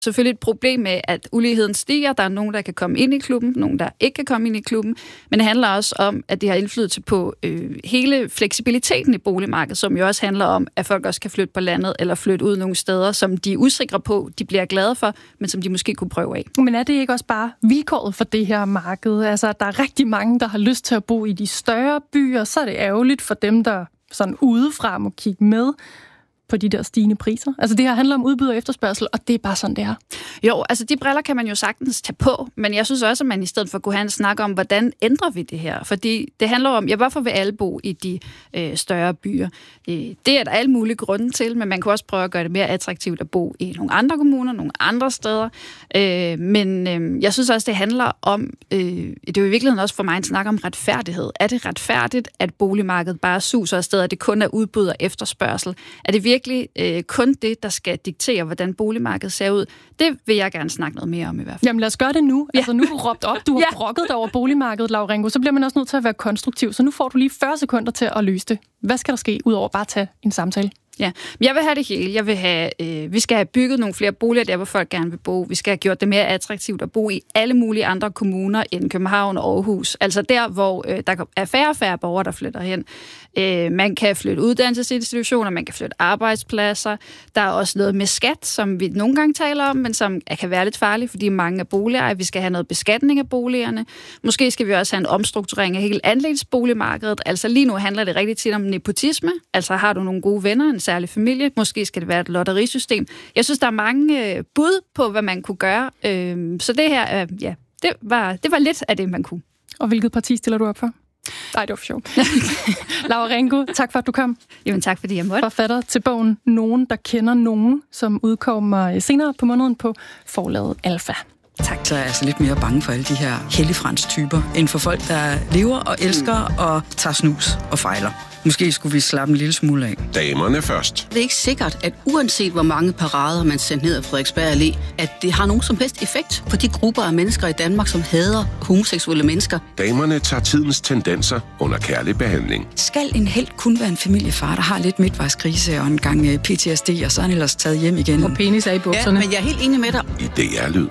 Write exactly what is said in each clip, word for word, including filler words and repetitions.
selvfølgelig et problem med, at uligheden stiger. Der er nogen, der kan komme ind i klubben, nogen, der ikke kan komme ind i klubben. Men det handler også om, at det har indflydelse på øh, hele fleksibiliteten i boligmarkedet, som jo også handler om, at folk også kan flytte på landet eller flytte ud nogle steder, som de er usikre på, de bliver glade for, men som de måske kunne prøve af. Men er det ikke også bare vilkåret for det her marked? Altså, der er rigtig mange, der har lyst til at bo i de større byer, så er det ærgerligt for dem, der sådan udefra må kigge med på de der stigende priser. Altså det her handler om udbud og efterspørgsel, og det er bare sådan, det er. Jo, altså de briller kan man jo sagtens tage på, men jeg synes også, at man i stedet for kunne have en snak om, hvordan ændrer vi det her? Fordi det handler om, ja, hvorfor vil alle bo i de øh, større byer? Øh, det er der alle mulige grunde til, men man kan også prøve at gøre det mere attraktivt at bo i nogle andre kommuner, nogle andre steder. Øh, men øh, jeg synes også, det handler om, øh, det er jo i virkeligheden også for mig en snak om retfærdighed. Er det retfærdigt, at boligmarkedet bare suser afsted, at det kun er udbud og efterspørgsel? Er det virkelig øh, kun det, der skal diktere, hvordan boligmarkedet ser ud? Det vil jeg gerne snakke noget mere om i hvert fald. Jamen lad os gøre det nu. Ja. Altså nu har du råbt op, du har ja. brokket dig over boligmarkedet, Laura Ringo, så bliver man også nødt til at være konstruktiv. Så nu får du lige fyrre sekunder til at løse det. Hvad skal der ske, udover bare at tage en samtale? Ja, jeg vil have det hele. Jeg vil have, øh, vi skal have bygget nogle flere boliger der, hvor folk gerne vil bo. Vi skal have gjort det mere attraktivt at bo i alle mulige andre kommuner end København og Aarhus. Altså der, hvor øh, der er færre og færre borgere, der flytter hen. Øh, man kan flytte uddannelsesinstitutioner, man kan flytte arbejdspladser. Der er også noget med skat, som vi nogle gange taler om, men som kan være lidt farligt, fordi mange er boligejere. Vi skal have noget beskatning af boligerne. Måske skal vi også have en omstrukturering af hele andelsboligmarkedet. Altså lige nu handler det rigtig tit om nepotisme. Altså har du nogle gode venner, en særlig familie. Måske skal det være et lotterisystem. Jeg synes, der er mange øh, bud på, hvad man kunne gøre. Øh, så det her, øh, ja, det var, det var lidt af det, man kunne. Og hvilket parti stiller du op for? Nej, det var for sjov. Laura Ringo, tak for, at du kom. Jamen, tak fordi jeg måtte. Forfatter til bogen Nogen, der kender nogen, som udkommer senere på måneden på forlaget Alfa. Tak. Så er jeg altså lidt mere bange for alle de her helligfrans-typer, end for folk, der lever og elsker mm. og tager snus og fejler. Måske skulle vi slappe en lille smule af. Damerne først. Det er ikke sikkert, at uanset hvor mange parader man sender ned af Frederiksberg Allé, at det har nogen som helst effekt på de grupper af mennesker i Danmark, som hader homoseksuelle mennesker. Damerne tager tidens tendenser under kærlig behandling. Skal en helt kun være en familiefar, der har lidt midtvejskrise og en gang P T S D, og så er han ellers taget hjem igen? Og penis er i bukserne. Ja, men jeg er helt enig med dig. I D R-lyd.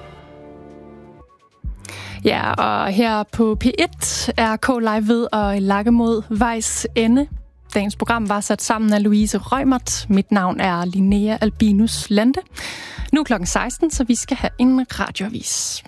Ja, og her på P et er K Live ved at lakke mod vejs ende. Dagens program var sat sammen af Louise Reumert. Mit navn er Linnea Albinus Lande. Nu er klokken seksten, så vi skal have en radioavis.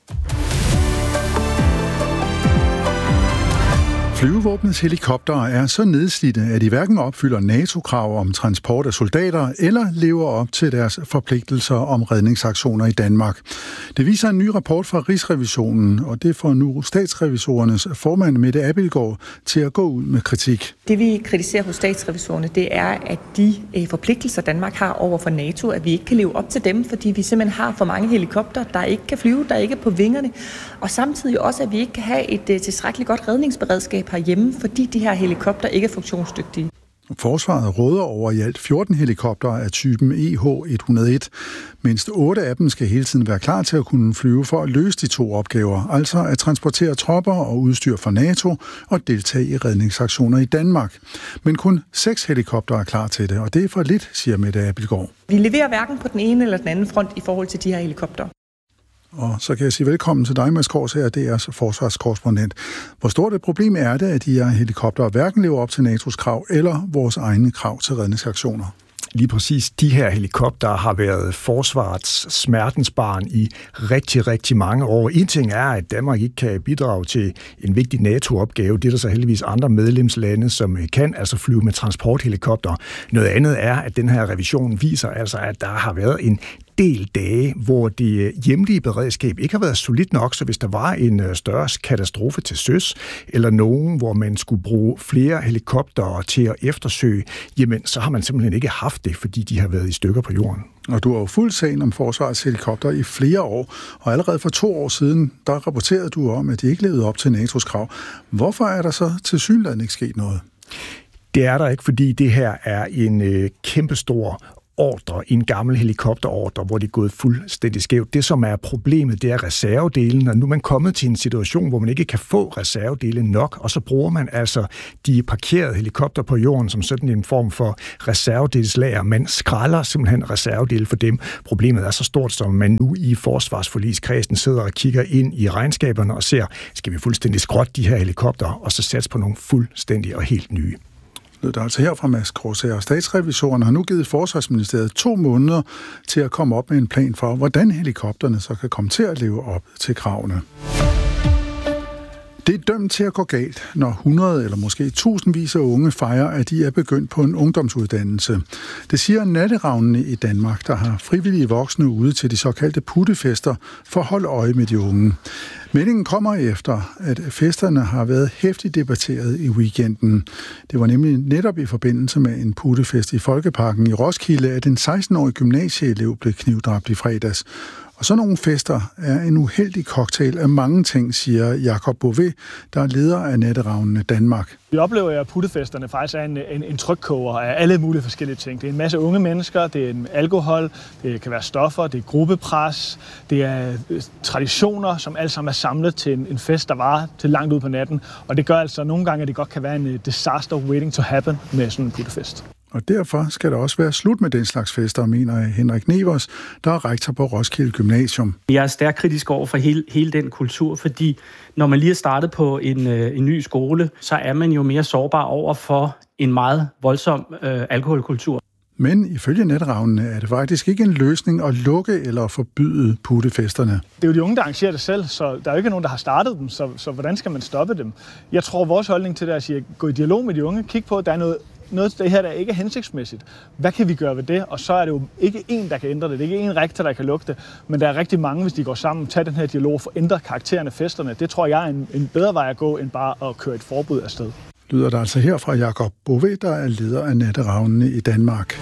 Flyvevåbnets helikoptere er så nedslidte, at de hverken opfylder NATO-krav om transport af soldater eller lever op til deres forpligtelser om redningsaktioner i Danmark. Det viser en ny rapport fra Rigsrevisionen, og det får nu statsrevisorernes formand Mette Abildgaard til at gå ud med kritik. Det vi kritiserer hos statsrevisorerne, det er, at de forpligtelser Danmark har over for NATO, at vi ikke kan leve op til dem, fordi vi simpelthen har for mange helikopter, der ikke kan flyve, der ikke er på vingerne, og samtidig også, at vi ikke kan have et tilstrækkeligt godt redningsberedskab herhjemme, fordi de her helikopter ikke er funktionsdygtige. Forsvaret råder over i alt fjorten helikoptere af typen E H et hundrede og en. Mindst otte af dem skal hele tiden være klar til at kunne flyve for at løse de to opgaver, altså at transportere tropper og udstyr fra NATO og deltage i redningsaktioner i Danmark. Men kun seks helikoptere er klar til det, og det er for lidt, siger Mette Abildgaard. Vi leverer hverken på den ene eller den anden front i forhold til de her helikoptere. Og så kan jeg sige velkommen til dig, Mads Kors, her, det er altså forsvarskorrespondent. Hvor stort et problem er det, at de her helikoptere hverken lever op til NATO's krav eller vores egne krav til redningsaktioner? Lige præcis de her helikoptere har været forsvarets smertensbarn i rigtig, rigtig mange år. En ting er, at Danmark ikke kan bidrage til en vigtig NATO-opgave. Det er der så heldigvis andre medlemslande, som kan altså flyve med transporthelikopter. Noget andet er, at den her revision viser altså, at der har været en del dage, hvor det hjemlige beredskab ikke har været solidt nok, så hvis der var en større katastrofe til søs, eller nogen, hvor man skulle bruge flere helikoptere til at eftersøge, jamen så har man simpelthen ikke haft det, fordi de har været i stykker på jorden. Og du har jo fulgt sagen om forsvarets helikopter i flere år, og allerede for to år siden, der rapporterede du om, at de ikke levede op til NATO's krav. Hvorfor er der så tilsyneladende ikke sket noget? Det er der ikke, fordi det her er en øh, kæmpestor ordre, en gammel helikopterordre, hvor det er gået fuldstændig skævt. Det, som er problemet, det er reservedelen, og nu er man kommet til en situation, hvor man ikke kan få reservedele nok, og så bruger man altså de parkerede helikopter på jorden som sådan en form for reservedelslager. Man skralder simpelthen reservedele for dem. Problemet er så stort, som man nu i forsvarsforligskredsen sidder og kigger ind i regnskaberne og ser, skal vi fuldstændig skrotte de her helikopter, og så satse på nogle fuldstændig og helt nye. Det er altså her fra Mads Krogsager. Statsrevisoren har nu givet Forsvarsministeriet to måneder til at komme op med en plan for, hvordan helikopterne så kan komme til at leve op til kravene. Det er dømt til at gå galt, når hundrede eller måske tusindvis af unge fejrer, at de er begyndt på en ungdomsuddannelse. Det siger natteravnene i Danmark, der har frivillige voksne ude til de såkaldte puttefester for at holde øje med de unge. Meldingen kommer efter, at festerne har været hæftigt debatteret i weekenden. Det var nemlig netop i forbindelse med en puttefest i Folkeparken i Roskilde, at en seksten-årig gymnasieelev blev knivdræbt i fredags. Og sådan nogle fester er en uheldig cocktail af mange ting, siger Jakob Bové, der er leder af Natteravnene Danmark. Vi oplever, at puttefesterne faktisk er en, en, en trykkoger af alle mulige forskellige ting. Det er en masse unge mennesker, det er en alkohol, det kan være stoffer, det er gruppepres, det er traditioner, som alle sammen er samlet til en, en fest, der varer til langt ud på natten. Og det gør altså nogle gange, at det godt kan være en disaster waiting to happen med sådan en puttefest. Og derfor skal der også være slut med den slags fester, mener Henrik Nevers, der er rektor på Roskilde Gymnasium. Jeg er stærkt kritisk over for hele, hele den kultur, fordi når man lige er startet på en, en ny skole, så er man jo mere sårbar over for en meget voldsom øh, alkoholkultur. Men ifølge Natteravnene er det faktisk ikke en løsning at lukke eller forbyde puttefesterne. Det er jo de unge, der arrangerer det selv, så der er jo ikke nogen, der har startet dem, så, så hvordan skal man stoppe dem? Jeg tror, vores holdning til det er at sige, gå i dialog med de unge, kig på, at der er noget noget af det her, der ikke er hensigtsmæssigt. Hvad kan vi gøre ved det? Og så er det jo ikke én, der kan ændre det. Det er ikke én rektor, der kan lukke det. Men der er rigtig mange, hvis de går sammen, tager den her dialog og får ændret karakteren af festerne. Det tror jeg er en, en bedre vej at gå, end bare at køre et forbud afsted. Lyder der altså her fra Jakob Bové, der er leder af Natteravnene i Danmark.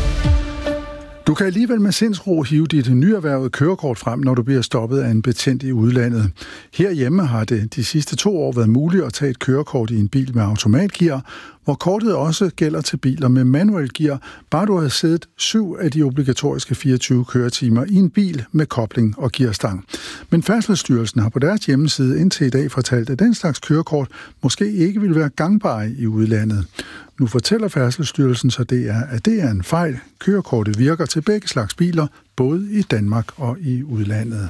Du kan alligevel med sindsro hive dit nyerhvervede kørekort frem, når du bliver stoppet af en betjent i udlandet. Herhjemme har det de sidste to år været muligt at tage et kørekort i en bil med automatgear, hvor kortet også gælder til biler med manuel gear, bare du har siddet syv af de obligatoriske fireogtyve køretimer i en bil med kobling og gearstang. Men Færdselsstyrelsen har på deres hjemmeside indtil i dag fortalt, at den slags kørekort måske ikke vil være gangbare i udlandet. Nu fortæller Færdselsstyrelsen så det er, at det er en fejl. Kørekortet virker til begge slags biler, både i Danmark og i udlandet.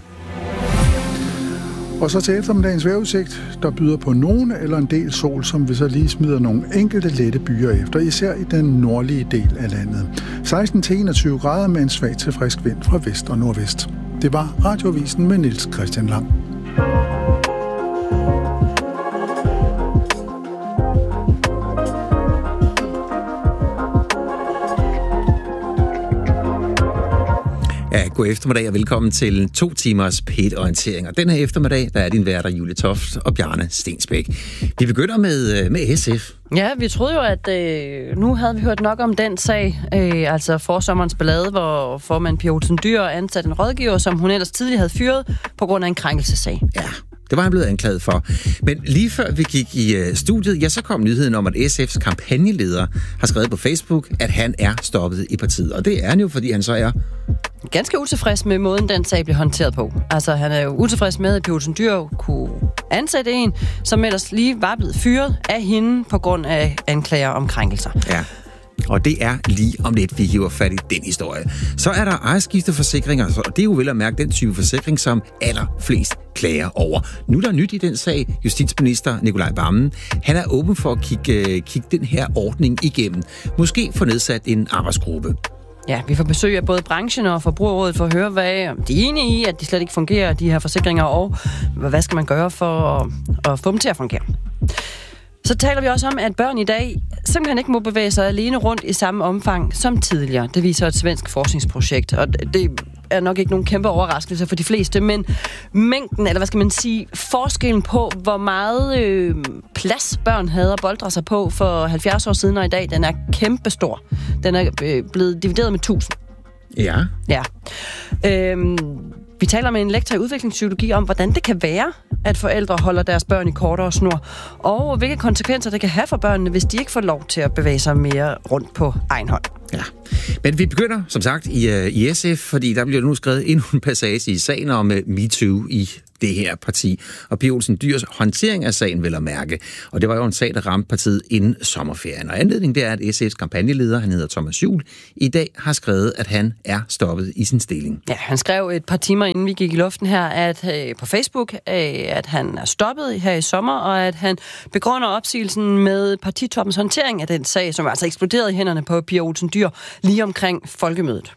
Og så til eftermiddagens vejrudsigt, der byder på nogen eller en del sol, som vi så lige smider nogle enkelte lette byer efter, især i den nordlige del af landet. seksten til enogtyve grader med en svag til frisk vind fra vest og nordvest. Det var Radioavisen med Niels Christian Lang. Ja, god eftermiddag og velkommen til to timers P et-orientering. Og den her eftermiddag, der er din værter Julie Toft og Bjarne Stensbæk. Vi begynder med, med S F. Ja, vi troede jo, at øh, nu havde vi hørt nok om den sag, øh, altså forsommerens ballade, hvor formand Pia Olsen Dyhr ansatte en rådgiver, som hun ellers tidligere havde fyret på grund af en krænkelsessag. Ja, det var han blevet anklaget for. Men lige før vi gik i uh, studiet, ja, så kom nyheden om, at S F's kampagneleder har skrevet på Facebook, at han er stoppet i partiet. Og det er han jo, fordi han så er ganske utilfreds med måden, den sag blev håndteret på. Altså, han er jo utilfreds med, at Pia Olsen Dyhr kunne ansætte en, som ellers lige var blevet fyret af hende på grund af anklager om krænkelser. Ja. Og det er lige om lidt, vi hiver fat i den historie. Så er der ejerskifteforsikringer, og det er jo vel at mærke den type forsikring, som allerflest klager over. Nu er der nyt i den sag. Justitsminister Nicolai Wammen, han er åben for at kigge, kigge den her ordning igennem. Måske få nedsat en arbejdsgruppe. Ja, vi får besøg af både branchen og Forbrugerrådet for at høre, hvad de er enige i, at de slet ikke fungerer, de her forsikringer, og hvad skal man gøre for at, at få dem til at fungere. Så taler vi også om, at børn i dag simpelthen ikke må bevæge sig alene rundt i samme omfang som tidligere. Det viser et svensk forskningsprojekt, og det er nok ikke nogen kæmpe overraskelse for de fleste, men mængden, eller hvad skal man sige, forskellen på, hvor meget øh, plads børn havde at boldre sig på for halvfjerds år siden og i dag, den er kæmpestor. Den er øh, blevet divideret med tusind. Ja. Ja. Øhm, vi taler med en lektor i udviklingspsykologi om, hvordan det kan være, at forældre holder deres børn i kortere snor, og hvilke konsekvenser det kan have for børnene, hvis de ikke får lov til at bevæge sig mere rundt på egen hånd. Ja, men vi begynder som sagt i, uh, i S F, fordi der bliver nu skrevet endnu en passage i sagen om uh, MeToo i det her parti. Og Pia Olsen Dyhrs håndtering af sagen vil at mærke. Og det var jo en sag, der ramte partiet inden sommerferien. Og anledningen det er, at S F's kampagneleder, han hedder Thomas Juhl, i dag har skrevet, at han er stoppet i sin stilling. Ja, han skrev et par timer inden vi gik i luften her, at øh, på Facebook, øh, at han er stoppet her i sommer, og at han begrunder opsigelsen med partitoppens håndtering af den sag, som altså eksploderede i hænderne på Pia Olsen Dyhr lige omkring folkemødet.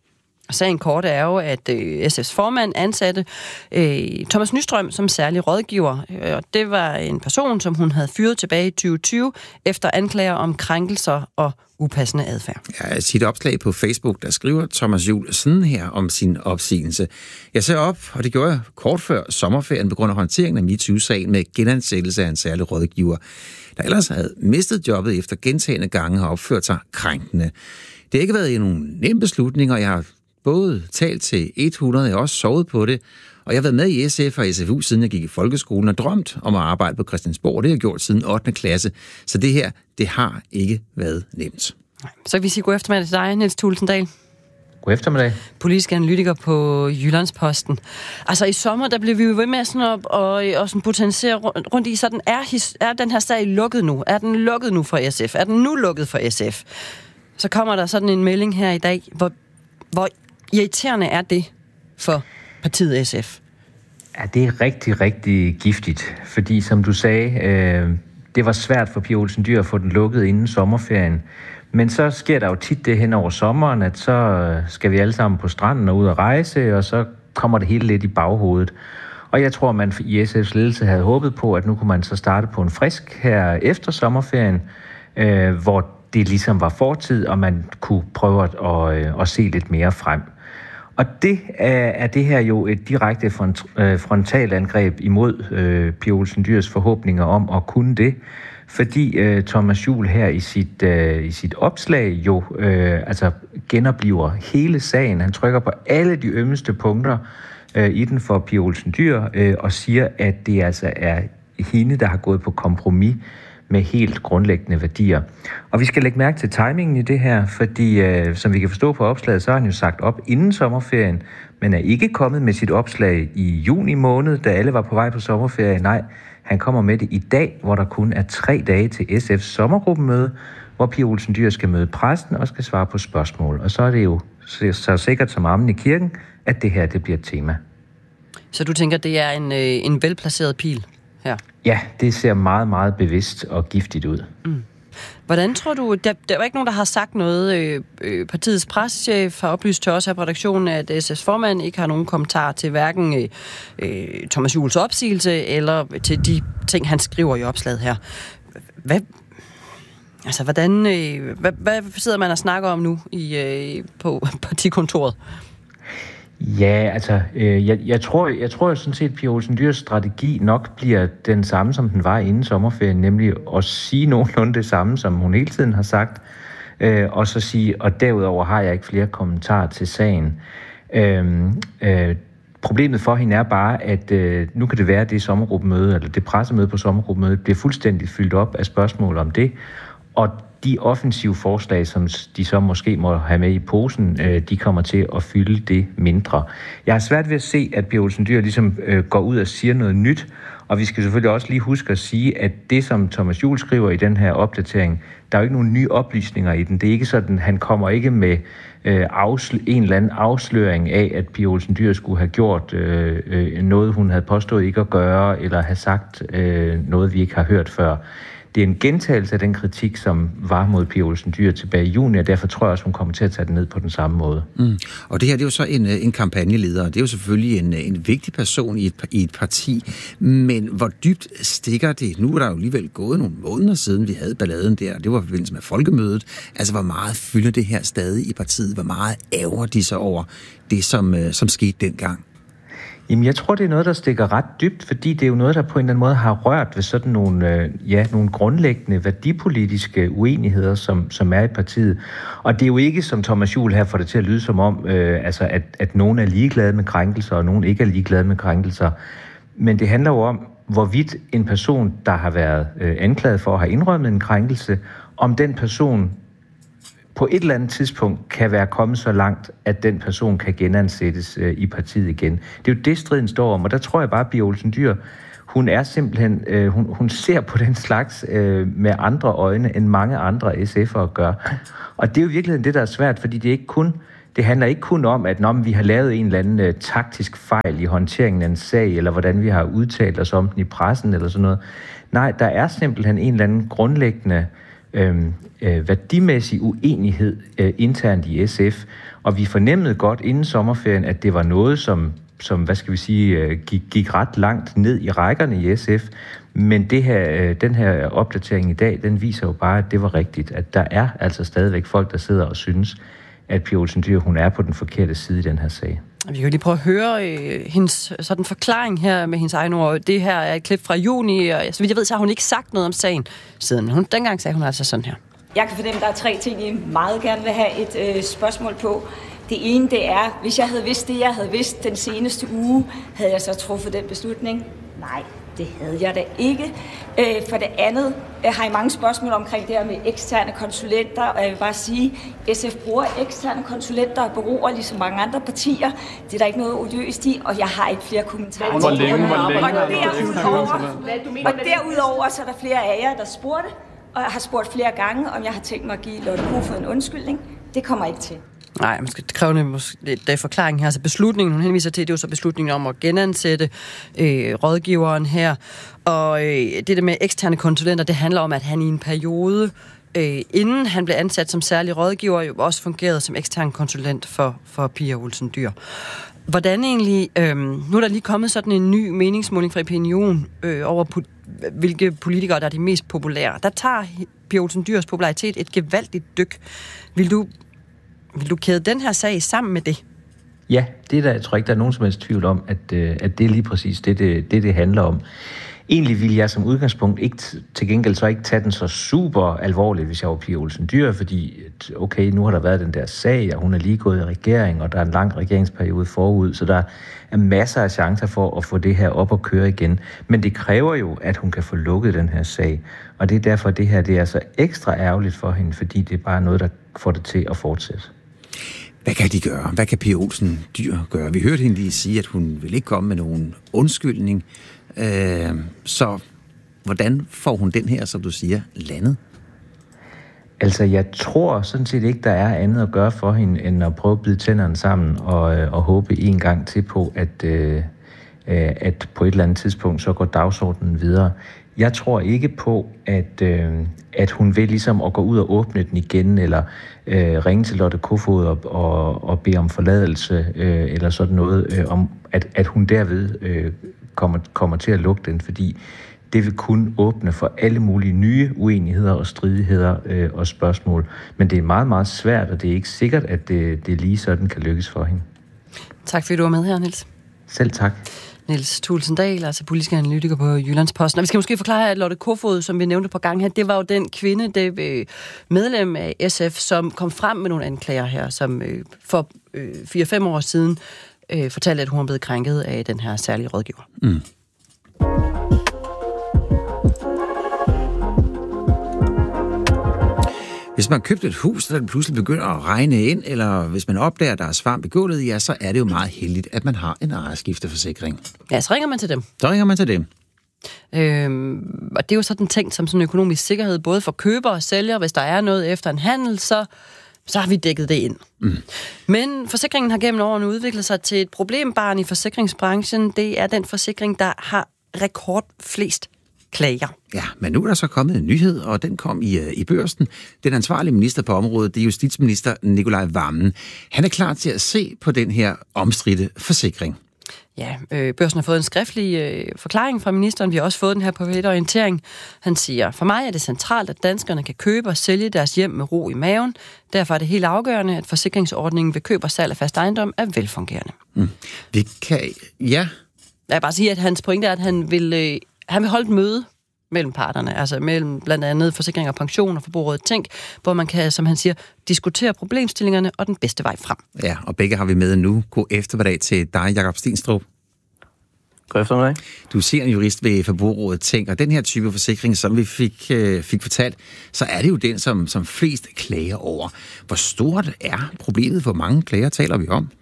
Sagen kort er jo, at øh, S F's formand ansatte øh, Thomas Nystrøm som særlig rådgiver. Og det var en person, som hun havde fyret tilbage i tyve tyve efter anklager om krænkelser og upassende adfærd. Ja, sit opslag på Facebook, der skriver Thomas Juhl sådan her om sin opsigelse. Jeg ser op, og det gjorde jeg kort før sommerferien, på grund af håndteringen af MeToo-sagen med genansættelse af en særlig rådgiver, der ellers havde mistet jobbet efter gentagne gange har opført sig krænkende. Det har ikke været nogen nem beslutning, og jeg har både talt til hundrede, jeg har også sovet på det, og jeg har været med i S F og S F U, siden jeg gik i folkeskolen, og drømt om at arbejde på Christiansborg. Det har jeg gjort siden ottende klasse, så det her, det har ikke været nemt. Så kan vi sige god eftermiddag til dig, Niels Thulesen-Dahl. God eftermiddag. Politisk analytiker på Jyllandsposten. Altså i sommer, der blev vi jo ved med sådan op og, og sådan botanisere rundt i, så den er, er den her sag lukket nu? Er den lukket nu for S F? Er den nu lukket for S F? Så kommer der sådan en melding her i dag, hvor Hvor irriterende er det for partiet S F? Ja, det er rigtig, rigtig giftigt, fordi som du sagde, øh, det var svært for Pia Olsen Dyhr at få den lukket inden sommerferien. Men så sker der jo tit det hen over sommeren, at så skal vi alle sammen på stranden og ud og rejse, og så kommer det hele lidt i baghovedet. Og jeg tror, man i S F's ledelse havde håbet på, at nu kunne man så starte på en frisk her efter sommerferien, øh, hvor det ligesom var fortid, og man kunne prøve at, at, at se lidt mere frem. Og det er, er det her jo et direkte front, øh, frontalangreb imod øh, Pia Olsen Dyhrs forhåbninger om at kunne det, fordi øh, Thomas Juhl her i sit, øh, i sit opslag jo øh, altså genopliver hele sagen. Han trykker på alle de ømmeste punkter øh, i den for Pia Olsen Dyhr øh, og siger, at det altså er hende, der har gået på kompromis med helt grundlæggende værdier. Og vi skal lægge mærke til timingen i det her, fordi øh, som vi kan forstå på opslaget, så har han jo sagt op inden sommerferien, men er ikke kommet med sit opslag i juni måned, da alle var på vej på sommerferie. Nej, han kommer med det i dag, hvor der kun er tre dage til S F's sommergruppemøde, hvor Pia Olsen Dyhr skal møde præsten og skal svare på spørgsmål. Og så er det jo så sikkert som armen i kirken, at det her det bliver et tema. Så du tænker, det er en, øh, en velplaceret pil her? Ja, det ser meget, meget bevidst og giftigt ud. Mm. Hvordan tror du, der, der var ikke nogen, der har sagt noget, øh, øh, partiets pressechef har oplyst til os her på redaktionen, at S F's formand ikke har nogen kommentar til hverken øh, Thomas Juhls opsigelse, eller til de ting, han skriver i opslaget her. Hvad, altså, hvordan, øh, hvad, hvad sidder man og snakker om nu i, øh, på partikontoret? Ja, altså, øh, jeg, jeg tror, jeg tror sådan set, at Pia Olsen Dyhrs strategi nok bliver den samme, som den var inden sommerferien, nemlig at sige nogenlunde det samme, som hun hele tiden har sagt, øh, og så sige, og derudover har jeg ikke flere kommentarer til sagen. Øh, øh, problemet for hende er bare, at øh, nu kan det være, at det sommergruppemøde, eller det pressemøde på sommergruppemødet, bliver fuldstændig fyldt op af spørgsmål om det, og de offensive forslag, som de så måske må have med i posen, de kommer til at fylde det mindre. Jeg har svært ved at se, at Pia Olsen Dyhr ligesom går ud og siger noget nyt, og vi skal selvfølgelig også lige huske at sige, at det, som Thomas Juhl skriver i den her opdatering, der er jo ikke nogen nye oplysninger i den. Det er ikke sådan, han kommer ikke med en eller anden afsløring af, at Pia Olsen Dyhr skulle have gjort noget, hun havde påstået ikke at gøre, eller have sagt noget, vi ikke har hørt før. Det er en gentagelse af den kritik, som var mod Pia Olsen Dyhr tilbage i juni, og derfor tror jeg også, hun kommer til at tage den ned på den samme måde. Mm. Og det her det er jo så en, en kampagneleder, og det er jo selvfølgelig en, en vigtig person i et, i et parti, men hvor dybt stikker det? Nu er der jo alligevel gået nogle måneder siden, vi havde balladen der, det var i forbindelse med folkemødet. Altså, hvor meget fylder det her stadig i partiet? Hvor meget ærger de sig over det, som, som skete dengang? Jamen, jeg tror, det er noget, der stikker ret dybt, fordi det er jo noget, der på en eller anden måde har rørt ved sådan nogle, øh, ja, nogle grundlæggende værdipolitiske uenigheder, som, som er i partiet. Og det er jo ikke, som Thomas Juhl her får det til at lyde som om, øh, altså at, at nogen er ligeglade med krænkelser, og nogen ikke er ligeglade med krænkelser. Men det handler jo om, hvorvidt en person, der har været øh, anklaget for at have indrømmet en krænkelse, om den person på et eller andet tidspunkt kan være kommet så langt, at den person kan genansættes øh, i partiet igen. Det er jo det, striden står om, og der tror jeg bare, at Pia Olsen Dyhr, hun er simpelthen, øh, hun, hun ser på den slags øh, med andre øjne, end mange andre S F'ere gør. Og det er jo i virkeligheden det, der er svært, fordi det er ikke kun, det handler ikke kun om, at når vi har lavet en eller anden øh, taktisk fejl i håndteringen af en sag, eller hvordan vi har udtalt os om den i pressen, eller sådan noget. Nej, der er simpelthen en eller anden grundlæggende øh, øh, værdimæssig uenighed øh, internt i S F, og vi fornemmede godt inden sommerferien, at det var noget, som som, hvad skal vi sige, gik, gik ret langt ned i rækkerne i S F. Men det her, den her opdatering i dag, den viser jo bare, at det var rigtigt. At der er altså stadigvæk folk, der sidder og synes, at Pia Olsen Dyhr, hun er på den forkerte side i den her sag. Vi kan jo lige prøve at høre øh, hendes sådan forklaring her med hendes egen ord. Det her er et klip fra juni, og så vidt jeg ved, så har hun ikke sagt noget om sagen siden. Hun, dengang sagde hun altså sådan her. Jeg kan fornemme, at der er tre ting, I meget gerne vil have et øh, spørgsmål på. Det ene, det er, hvis jeg havde vidst det, jeg havde vidst den seneste uge, havde jeg så truffet den beslutning? Nej, det havde jeg da ikke. Øh, for det andet øh, har I mange spørgsmål omkring det her med eksterne konsulenter, og jeg vil bare sige, at S F bruger eksterne konsulenter og bureauer ligesom mange andre partier. Det er der ikke noget odiøst i, og jeg har ikke flere kommentarer. Hvor længe, hvor længe? Og derudover, og derudover så er der flere af jer, der spurgte, og jeg har spurgt flere gange, om jeg har tænkt mig at give Lotte Kofod en undskyldning. Det kommer ikke til. Nej, man skal kræve en forklaring her. Så beslutningen, hun henviser til, det er jo så beslutningen om at genansætte øh, rådgiveren her. Og øh, det der med eksterne konsulenter, det handler om, at han i en periode, øh, inden han blev ansat som særlig rådgiver, jo også fungerede som ekstern konsulent for, for Pia Olsen Dyhr. Hvordan egentlig, øh, nu er der lige kommet sådan en ny meningsmåling fra Opinion øh, over, po- hvilke politikere, der er de mest populære. Der tager Pia Olsen Dyhrs popularitet et gevaldigt dyk. Vil du Vil du kæde den her sag sammen med det? Ja, det der, jeg tror ikke, der er nogen som helst tvivl om, at, at det er lige præcis det, det, det, det handler om. Egentlig ville jeg som udgangspunkt ikke til gengæld så ikke tage den så super alvorligt, hvis jeg var Pia Olsen Dyhr, fordi okay, nu har der været den der sag, og hun er lige gået i regering, og der er en lang regeringsperiode forud, så der er masser af chancer for at få det her op og køre igen. Men det kræver jo, at hun kan få lukket den her sag, og det er derfor, det her det er så ekstra ærgerligt for hende, fordi det er bare noget, der får det til at fortsætte. Hvad kan de gøre? Hvad kan Pia Olsen Dyhr gøre? Vi hørte hende lige sige, at hun vil ikke komme med nogen undskyldning. Øh, så hvordan får hun den her, som du siger, landet? Altså, jeg tror sådan set ikke, der er andet at gøre for hende, end at prøve at bide tænderne sammen og, og håbe en gang til på, at, øh, at på et eller andet tidspunkt, så går dagsordenen videre. Jeg tror ikke på, at, øh, at hun vil ligesom at gå ud og åbne den igen, eller øh, ringe til Lotte Kofod og, og, og bede om forladelse, øh, eller sådan noget, øh, om at, at hun derved øh, kommer, kommer til at lukke den, fordi det vil kun åbne for alle mulige nye uenigheder og stridigheder øh, og spørgsmål. Men det er meget, meget svært, og det er ikke sikkert, at det, det lige sådan kan lykkes for hende. Tak fordi du var med her, Niels. Selv tak. Niels Thulesen Dahl, altså politisk analytiker på Jyllandsposten. Og vi skal måske forklare, at Lotte Kofod, som vi nævnte på gang her, det var jo den kvinde, det medlem af S F, som kom frem med nogle anklager her, som for fire fem år siden fortalte, at hun var blevet krænket af den her særlige rådgiver. Mm. Hvis man købte et hus, der pludselig begynder at regne ind, eller hvis man opdager, at der er svamp i gulvet, ja, så er det jo meget heldigt, at man har en ejerskifteforsikring. Ja, så ringer man til dem. Så ringer man til dem. Øhm, og det er jo sådan tænkt som sådan en økonomisk sikkerhed, både for køber og sælger. Hvis der er noget efter en handel, så, så har vi dækket det ind. Mm. Men forsikringen har gennem årene udviklet sig til et problembarn i forsikringsbranchen. Det er den forsikring, der har rekord flest klager. Ja, men nu er der så kommet en nyhed, og den kom i, i Børsen. Den ansvarlige minister på området, det er justitsminister Nicolai Wammen. Han er klar til at se på den her omstridte forsikring. Ja, øh, Børsen har fået en skriftlig øh, forklaring fra ministeren. Vi har også fået den her på et orientering. Han siger, for mig er det centralt, at danskerne kan købe og sælge deres hjem med ro i maven. Derfor er det helt afgørende, at forsikringsordningen ved køb og salg af fast ejendom er velfungerende. Mm. Vi kan, ja. Jeg vil bare sige, at hans pointe er, at han vil... Øh, Han vil holde et møde mellem parterne, altså mellem blandt andet forsikring og pension og forbrugerrådet Tænk, hvor man kan, som han siger, diskutere problemstillingerne og den bedste vej frem. Ja, og begge har vi med nu. God eftermiddag til dig, Jakob Stenstrup. God eftermiddag. Du ser en jurist ved Forbrugerrådet Tænk, og den her type forsikring, som vi fik, øh, fik fortalt, så er det jo den, som, som flest klager over. Hvor stort er problemet? Hvor mange klager taler vi om?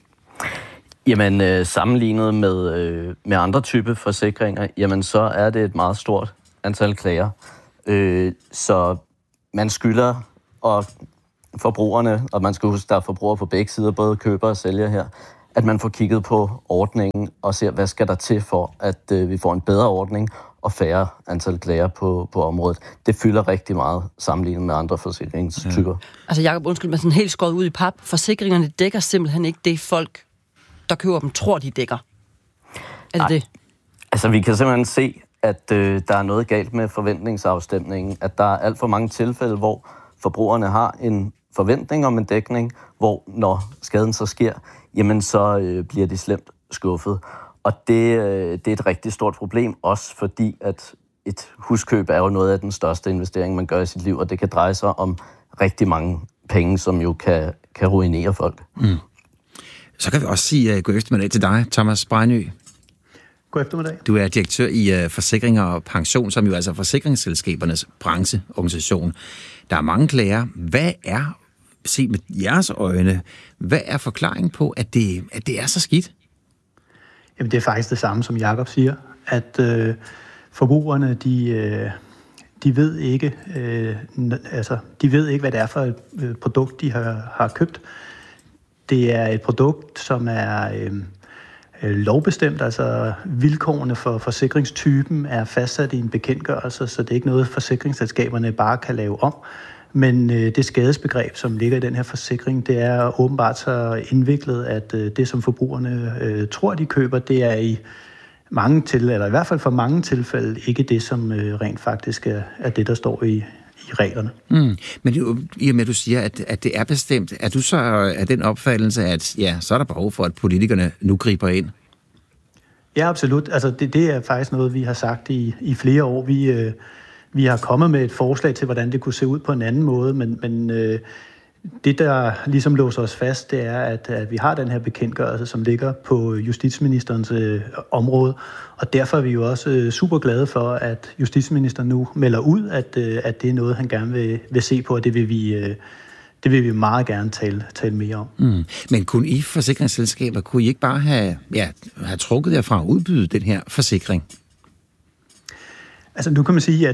Jamen, øh, sammenlignet med, øh, med andre typer forsikringer, jamen så er det et meget stort antal klager. Øh, så man skylder, og forbrugerne, og man skal huske, der er forbrugere på begge sider, både køber og sælger her, at man får kigget på ordningen og ser, hvad skal der til for, at øh, vi får en bedre ordning og færre antal klager på, på området. Det fylder rigtig meget sammenlignet med andre forsikringstyper. Ja. Altså Jacob, undskyld, men sådan helt skåret ud i pap. Forsikringerne dækker simpelthen ikke det, folk, der køber dem, tror, de dækker. Er det Ej. det? Altså, vi kan simpelthen se, at øh, der er noget galt med forventningsafstemningen. At der er alt for mange tilfælde, hvor forbrugerne har en forventning om en dækning, hvor når skaden så sker, jamen så øh, bliver de slemt skuffet. Og det, øh, det er et rigtig stort problem, også fordi at et huskøb er jo noget af den største investering, man gør i sit liv, og det kan dreje sig om rigtig mange penge, som jo kan, kan ruinere folk. Mm. Så kan vi også sige uh, god eftermiddag til dig, Thomas Brejnø. God eftermiddag. Du er direktør i uh, Forsikringer og Pension, som jo altså er forsikringsselskabernes brancheorganisation. Der er mange klager. Hvad er, set med jeres øjne, hvad er forklaringen på, at det, at det er så skidt? Jamen, det er faktisk det samme, som Jacob siger, at øh, forbrugerne, de, øh, de ved ikke, øh, altså, de ved ikke, hvad det er for et øh, produkt, de har, har købt. Det er et produkt, som er øh, lovbestemt, altså vilkårene for forsikringstypen er fastsat i en bekendtgørelse, så det er ikke noget, forsikringsselskaberne bare kan lave om. Men øh, det skadesbegreb, som ligger i den her forsikring, det er åbenbart så indviklet, at øh, det, som forbrugerne øh, tror, de køber, det er i mange til, eller i hvert fald for mange tilfælde, ikke det, som øh, rent faktisk er, er det, der står i, i reglerne. Mm. Men i og med, at du siger, at, at det er bestemt, er du så af den opfattelse, at ja, så er der behov for, at politikerne nu griber ind? Ja, absolut. Altså, det, det er faktisk noget, vi har sagt i, i flere år. Vi... Øh, Vi har kommet med et forslag til, hvordan det kunne se ud på en anden måde, men, men øh, det, der ligesom låser os fast, det er, at, at vi har den her bekendtgørelse, som ligger på justitsministerens øh, område, og derfor er vi jo også øh, super glade for, at justitsministeren nu melder ud, at, øh, at det er noget, han gerne vil, vil se på, og det vil vi, øh, det vil vi meget gerne tale, tale mere om. Mm. Men kunne I forsikringsselskaber, kunne I ikke bare have, ja, have trukket jer fra at udbyde den her forsikring? Altså nu kan man sige, at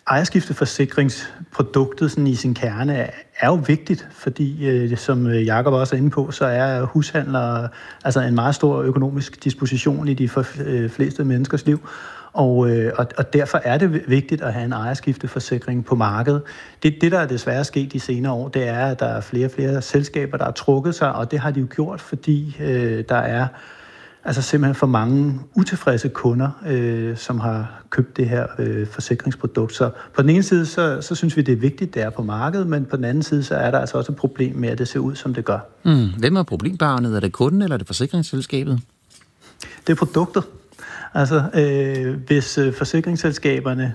ejerskifteforsikringsproduktet sådan i sin kerne er jo vigtigt, fordi øh, som Jacob også er inde på, så er hushandlere altså en meget stor økonomisk disposition i de for, øh, fleste menneskers liv. Og, øh, og, og derfor er det vigtigt at have en ejerskifteforsikring på markedet. Det, det, der er desværre sket de senere år, det er, at der er flere og flere selskaber, der har trukket sig, og det har de jo gjort, fordi øh, der er altså simpelthen for mange utilfredse kunder, øh, som har købt det her øh, forsikringsprodukt. Så på den ene side, så, så synes vi, det er vigtigt, det er på markedet, men på den anden side, så er der altså også et problem med, at det ser ud, som det gør. Mm. Hvem er problembarnet? Er det kunden, eller er det forsikringsselskabet? Det er produktet. Altså, øh, hvis øh, forsikringsselskaberne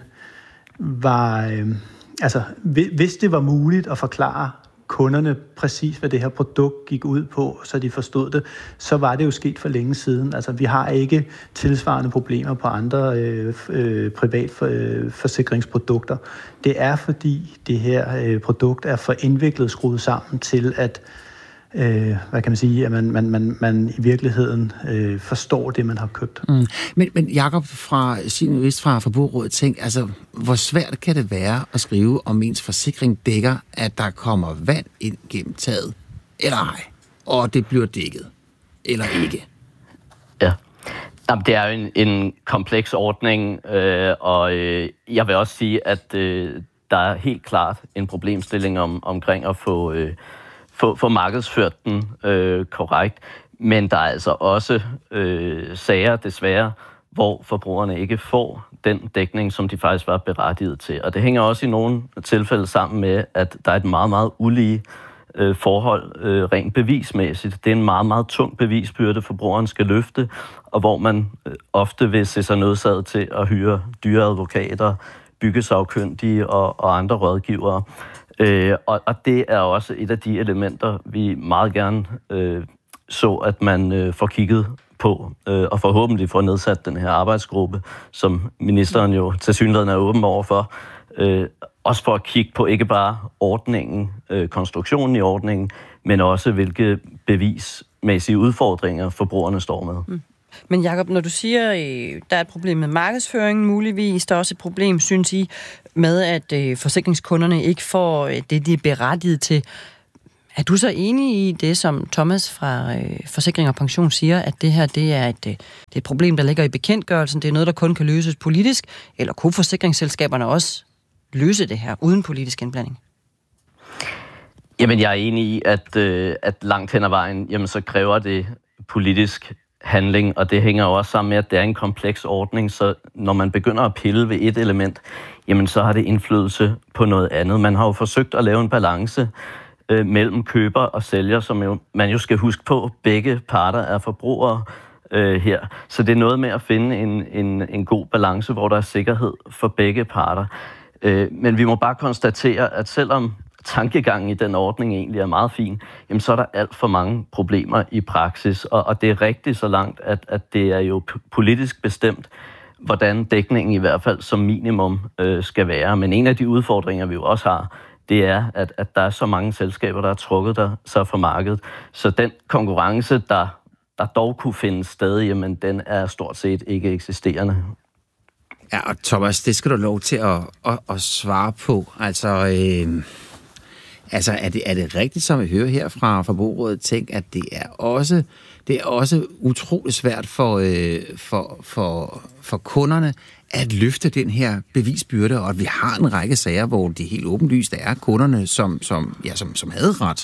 var... Øh, altså, hvis det var muligt at forklare kunderne præcis, hvad det her produkt gik ud på, så de forstod det, så var det jo sket for længe siden. Altså, vi har ikke tilsvarende problemer på andre øh, øh, privat for, øh, forsikringsprodukter. Det er, fordi det her øh, produkt er for indviklet skruet sammen til, at øh, hvad kan man sige, at man, man, man, man i virkeligheden øh, forstår det, man har købt. Mm. Men, men Jacob fra sin vist fra Forbrugerrådet Tænk, altså, hvor svært kan det være at skrive, om ens forsikring dækker, at der kommer vand ind gennem taget, eller ej, og det bliver dækket, eller ikke? Ja. Jamen, det er jo en, en kompleks ordning, øh, og øh, jeg vil også sige, at øh, der er helt klart en problemstilling om, omkring at få... Øh, Få, få markedsført den øh, korrekt, men der er altså også øh, sager, desværre, hvor forbrugerne ikke får den dækning, som de faktisk var berettiget til. Og det hænger også i nogle tilfælde sammen med, at der er et meget, meget ulige øh, forhold øh, rent bevismæssigt. Det er en meget, meget tung bevisbyrde, forbrugeren skal løfte, og hvor man øh, ofte vil se sig nødsaget til at hyre dyre advokater, byggesagkyndige og, og andre rådgivere. Øh, og, og det er også et af de elementer, vi meget gerne øh, så, at man øh, får kigget på, øh, og forhåbentlig få nedsat den her arbejdsgruppe, som ministeren jo tilsyneladende er åben over for, øh, også for at kigge på ikke bare ordningen, øh, konstruktionen i ordningen, men også hvilke bevismæssige udfordringer forbrugerne står med. Mm. Men Jacob, når du siger, øh, der er et problem med markedsføringen muligvis, der er også et problem, synes I, med at øh, forsikringskunderne ikke får øh, det, de er berettiget til. Er du så enig i det, som Thomas fra øh, Forsikring og Pension siger, at det her det er, et, øh, det er et problem, der ligger i bekendtgørelsen, det er noget, der kun kan løses politisk, eller kunne forsikringsselskaberne også løse det her uden politisk indblanding? Jamen, jeg er enig i, at, øh, at langt hen ad vejen, jamen, så kræver det politisk handling, og det hænger jo også sammen med, at det er en kompleks ordning, så når man begynder at pille ved et element, jamen, så har det indflydelse på noget andet. Man har jo forsøgt at lave en balance øh, mellem køber og sælger, som jo, man jo skal huske på, begge parter er forbrugere øh, her. Så det er noget med at finde en, en, en god balance, hvor der er sikkerhed for begge parter. Øh, men vi må bare konstatere, at selvom tankegangen i den ordning egentlig er meget fin, jamen så er der alt for mange problemer i praksis, og, og det er rigtigt så langt, at, at det er jo politisk bestemt, hvordan dækningen i hvert fald som minimum øh, skal være. Men en af de udfordringer, vi jo også har, det er, at, at der er så mange selskaber, der har trukket der, sig fra markedet. Så den konkurrence, der, der dog kunne finde sted, jamen den er stort set ikke eksisterende. Ja, og Thomas, det skal du lov til at, at, at svare på. Altså, øh, altså er, det, er det rigtigt, som vi hører her fra Forbrugerrådet, tænk, at det er også, det er også utroligt svært for, øh, for, for, for kunderne at løfte den her bevisbyrde, og at vi har en række sager, hvor det helt åbenlyst er kunderne, som, som, ja, som, som havde ret.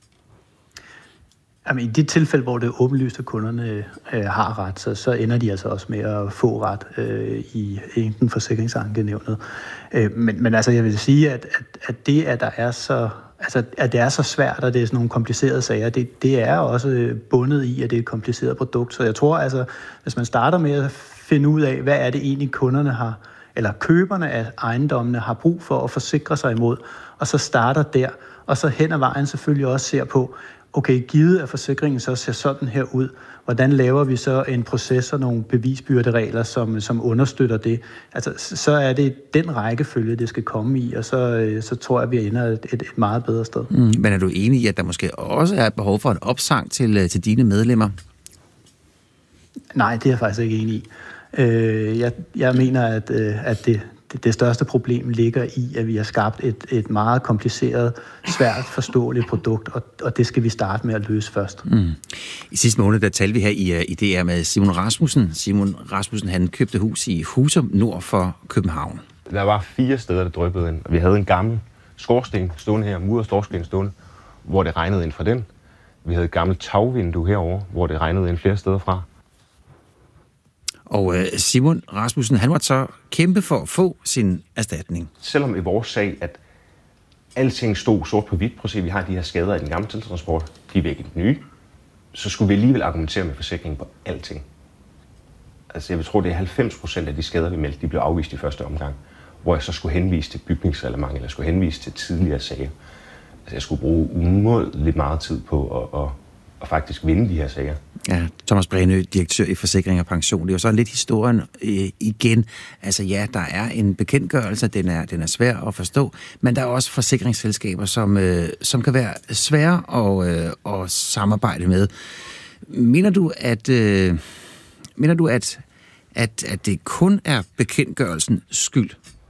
Jamen, i det tilfælde, hvor det er åbenlyst, at kunderne øh, har ret, så, så ender de altså også med at få ret øh, i enten forsikringsankenævnet. Øh, men, men altså, jeg vil sige, at, at, at det, at der er så, altså, at det er så svært, og det er sådan nogle komplicerede sager, det, det er også bundet i, at det er et kompliceret produkt. Så jeg tror altså, hvis man starter med at finde ud af, hvad er det egentlig kunderne har, eller køberne af ejendommene har brug for at forsikre sig imod, og så starter der, og så hen ad vejen selvfølgelig også ser på, okay, givet at forsikringen så ser sådan her ud, hvordan laver vi så en proces og nogle bevisbyrderegler, som, som understøtter det? Altså, så er det den rækkefølge, det skal komme i, og så, så tror jeg, vi ender et, et, et meget bedre sted. Mm, men er du enig i, at der måske også er et behov for en opsang til, til dine medlemmer? Nej, det er jeg faktisk ikke enig i. Øh, jeg, jeg mener, at, at det, det, det største problem ligger i, at vi har skabt et, et meget kompliceret, svært forståeligt produkt, og, og det skal vi starte med at løse først. Mm. I sidste måned, der talte vi her i, i D R med Simon Rasmussen. Simon Rasmussen, han købte hus i Husum, nord for København. Der var fire steder, der dryppede ind, og vi havde en gammel skorsten stående her, muret skorsten stående, hvor det regnede ind fra den. Vi havde et gammelt tagvindue herovre, hvor det regnede ind flere steder fra. Og Simon Rasmussen, han måtte så kæmpe for at få sin erstatning. Selvom i vores sag, at alting stod sort på hvidt, prøv at se, vi har de her skader i den gamle tiltransport, de er væk i den nye, så skulle vi alligevel argumentere med forsikringen på alting. Altså jeg vil tro, det er halvfems procent af de skader, vi meldte, de blev afvist i første omgang, hvor jeg så skulle henvise til bygningsreglement, eller skulle henvise til tidligere sager. Altså jeg skulle bruge umådeligt meget tid på at, at, at faktisk vinde de her sager. Ja, Thomas Brænø, direktør i Forsikring og Pension. Det er jo så lidt historien øh, igen. Altså ja, der er en bekendtgørelse, den er, den er svær at forstå, men der er også forsikringsselskaber, som, øh, som kan være svære at, øh, at samarbejde med. Mener du, at, øh, mener du at, at, at det kun er bekendtgørelsens skyld?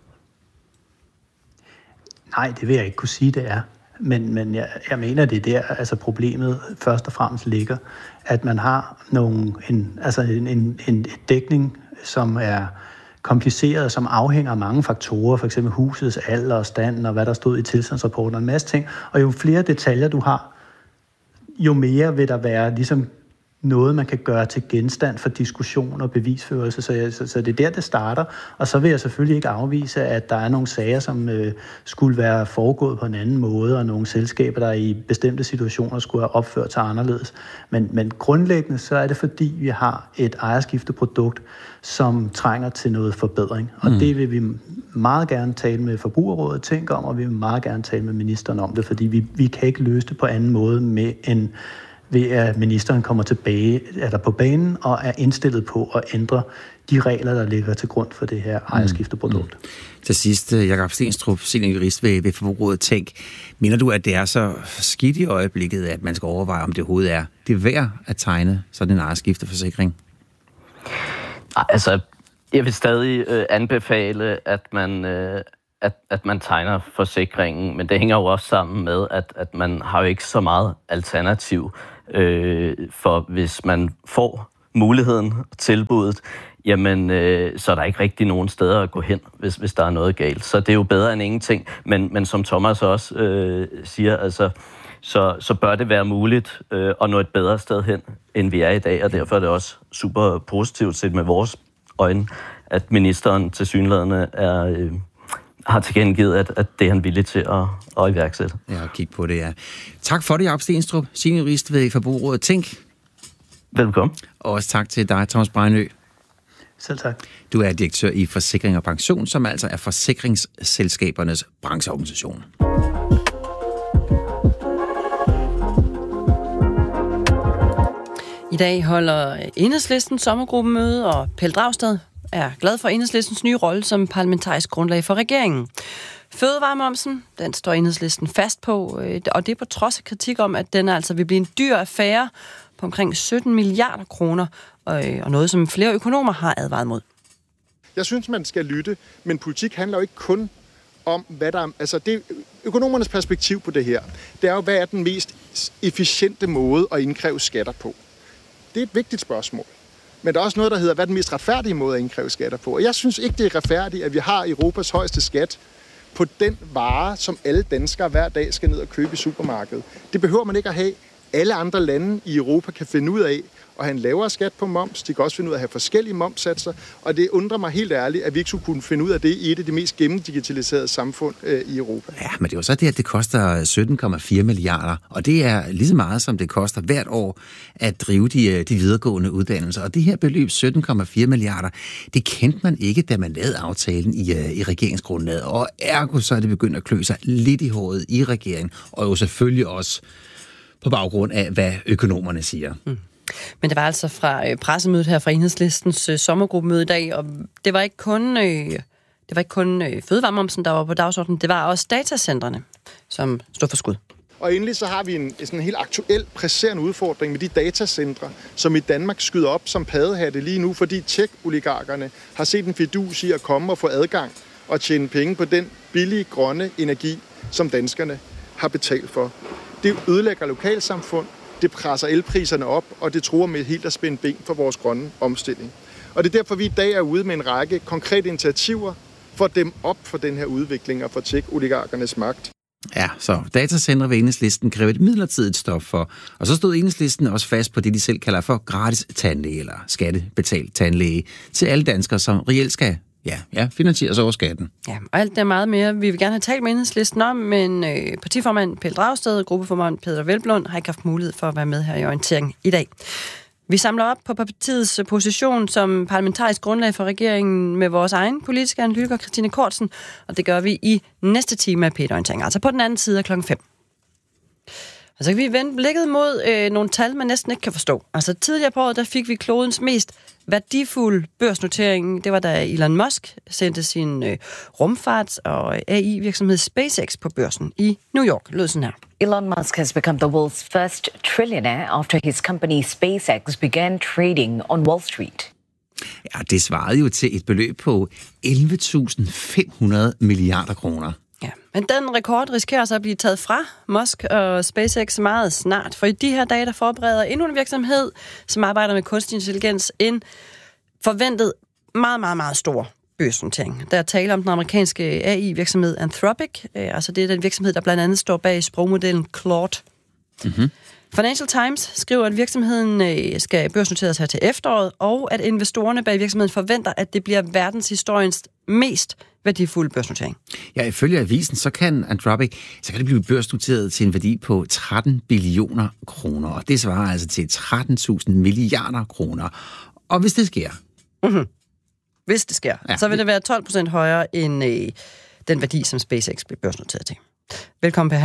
Nej, det vil jeg ikke kunne sige, det er. Men, men jeg, jeg mener, det er der, altså problemet først og fremmest ligger, at man har nogle, en, altså en, en, en dækning, som er kompliceret, som afhænger af mange faktorer, f.eks. husets alder og stand, og hvad der stod i tilstandsrapporten, og en masse ting. Og jo flere detaljer du har, jo mere vil der være ligesom noget, man kan gøre til genstand for diskussion og bevisførelse. Så, jeg, så, så det er der, det starter. Og så vil jeg selvfølgelig ikke afvise, at der er nogle sager, som øh, skulle være foregået på en anden måde, og nogle selskaber, der i bestemte situationer skulle have opført sig anderledes. Men, men grundlæggende så er det, fordi vi har et ejerskifteprodukt, som trænger til noget forbedring. Og mm. det vil vi meget gerne tale med Forbrugerrådet tænke om, og vi vil meget gerne tale med ministeren om det, fordi vi, vi kan ikke løse det på anden måde med en ved at ministeren kommer tilbage, er der på banen og er indstillet på at ændre de regler, der ligger til grund for det her ejerskifteprodukt. Mm. Til sidst, Jakob Stenstrup, seniorjurist ved, ved Forbrugerrådet Tænk. Mener du, at det er så skidt i øjeblikket, at man skal overveje, om det overhovedet er det er værd at tegne sådan en ejerskifteforsikring? Altså, jeg vil stadig øh, anbefale, at man, øh, at, at man tegner forsikringen, men det hænger jo også sammen med, at, at man har jo ikke så meget alternativ, øh, for hvis man får muligheden, tilbuddet, jamen, øh, så er der ikke rigtig nogen steder at gå hen, hvis, hvis der er noget galt. Så det er jo bedre end ingenting, men, men som Thomas også øh, siger, altså, så, så bør det være muligt øh, at nå et bedre sted hen, end vi er i dag, og derfor er det også super positivt set med vores øjne, at ministeren tilsyneladende er, øh, har tilkendegivet, at, at det er han villig til at, at iværksætte. Ja, kig på det, ja. Tak for det, Jakob Stenstrup, seniorjurist ved Forbrugerrådet Tænk. Velkommen. Og også tak til dig, Thomas Brejnø. Selv tak. Du er direktør i Forsikring og Pension, som altså er forsikringsselskabernes brancheorganisation. I dag holder Enhedslistens sommergruppemøde, og Pelle Dragsted er glad for Enhedslistens nye rolle som parlamentarisk grundlag for regeringen. Fødevaremomsen, den står Enhedslisten fast på, og det er på trods af kritik om, at den altså vil blive en dyr affære på omkring sytten milliarder kroner, og noget, som flere økonomer har advaret mod. Jeg synes, man skal lytte, men politik handler jo ikke kun om, hvad der er... Altså, det, økonomernes perspektiv på det her, det er jo, hvad er den mest efficiente måde at indkræve skatter på? Det er et vigtigt spørgsmål. Men der er også noget, der hedder, hvad er den mest retfærdige måde at indkræve skatter på? Og jeg synes ikke, det er retfærdigt, at vi har Europas højeste skat på den vare, som alle danskere hver dag skal ned og købe i supermarkedet. Det behøver man ikke at have. Alle andre lande i Europa kan finde ud af at have en lavere skat på moms. De kan også finde ud af at have forskellige momssatser. Og det undrer mig helt ærligt, at vi ikke skulle kunne finde ud af det i et af de mest gennemdigitaliserede samfund øh, i Europa. Ja, men det er jo så det, at det koster sytten komma fire milliarder. Og det er lige så meget, som det koster hvert år at drive de, de videregående uddannelser. Og det her beløb, sytten komma fire milliarder, det kendte man ikke, da man lavede aftalen i, i regeringsgrundlaget. Og ergo så er det begyndt at klø sig lidt i håret i regeringen. Og jo selvfølgelig også på baggrund af, hvad økonomerne siger. Mm. Men det var altså fra øh, pressemødet her fra Enhedslistens øh, sommergruppemøde i dag, og det var ikke kun, øh, det var ikke kun øh, fødevaremomsen, der var på dagsordenen, det var også datacentrene, som stod for skud. Og endelig så har vi en, en sådan helt aktuel, presserende udfordring med de datacentre, som i Danmark skyder op som paddehatte lige nu, fordi tech-oligarkerne har set en fidus i at komme og få adgang og tjene penge på den billige, grønne energi, som danskerne har betalt for. Det ødelægger lokalsamfund, det presser elpriserne op, og det truer med helt at spænde ben for vores grønne omstilling. Og det er derfor, vi i dag er ude med en række konkrete initiativer for at dæmme op for den her udvikling og for tech-oligarkernes magt. Ja, så datacentre ved Enhedslisten kræver et midlertidigt stop for. Og så stod Enhedslisten også fast på det, de selv kalder for gratis tandlæge, eller skattebetalt tandlæge, til alle danskere, som reelt skal Ja, ja, finansieres over skatten. Ja, og alt det er meget mere. Vi vil gerne have talt med Enhedslisten om, men øh, partiformand Pelle Dragsted og gruppeformand Peder Hvelplund har ikke haft mulighed for at være med her i orientering i dag. Vi samler op på partiets position som parlamentarisk grundlag for regeringen med vores egen politiske analytiker Christine Kortsen, og det gør vi i næste time af P et Orientering, altså på den anden side af klokken fem. Og så kan vi vende blikket mod øh, nogle tal, man næsten ikke kan forstå. Altså tidligere på året, der fik vi klodens mest værdifulde børsnotering. Det var da Elon Musk sendte sin øh, rumfart- og A I-virksomhed SpaceX på børsen i New York. Lød sådan her. Elon Musk has become the world's first trillionaire after his company SpaceX began trading on Wall Street. Ja, det svarede jo til et beløb på elleve tusind fem hundrede milliarder kroner. Ja, men den rekord risikerer så at blive taget fra Musk og SpaceX meget snart, for i de her dage, der forbereder endnu en virksomhed, som arbejder med kunstig intelligens, en forventet meget, meget, meget stor børsnotering. Der er tale om den amerikanske A I-virksomhed Anthropic, altså det er den virksomhed, der blandt andet står bag sprogmodellen Claude. Mm-hmm. Financial Times skriver, at virksomheden skal børsnoteres her til efteråret, og at investorerne bag virksomheden forventer, at det bliver verdenshistoriens mest værdifulde børsnotering. Ja, ifølge avisen, så kan Anthropic, så kan det blive børsnoteret til en værdi på tretten billioner kroner, og det svarer altså til tretten tusind milliarder kroner. Og hvis det sker... Mm-hmm. Hvis det sker, ja. Så vil det være tolv procent højere end øh, den værdi, som SpaceX bliver børsnoteret til. Velkommen, Per Hansen.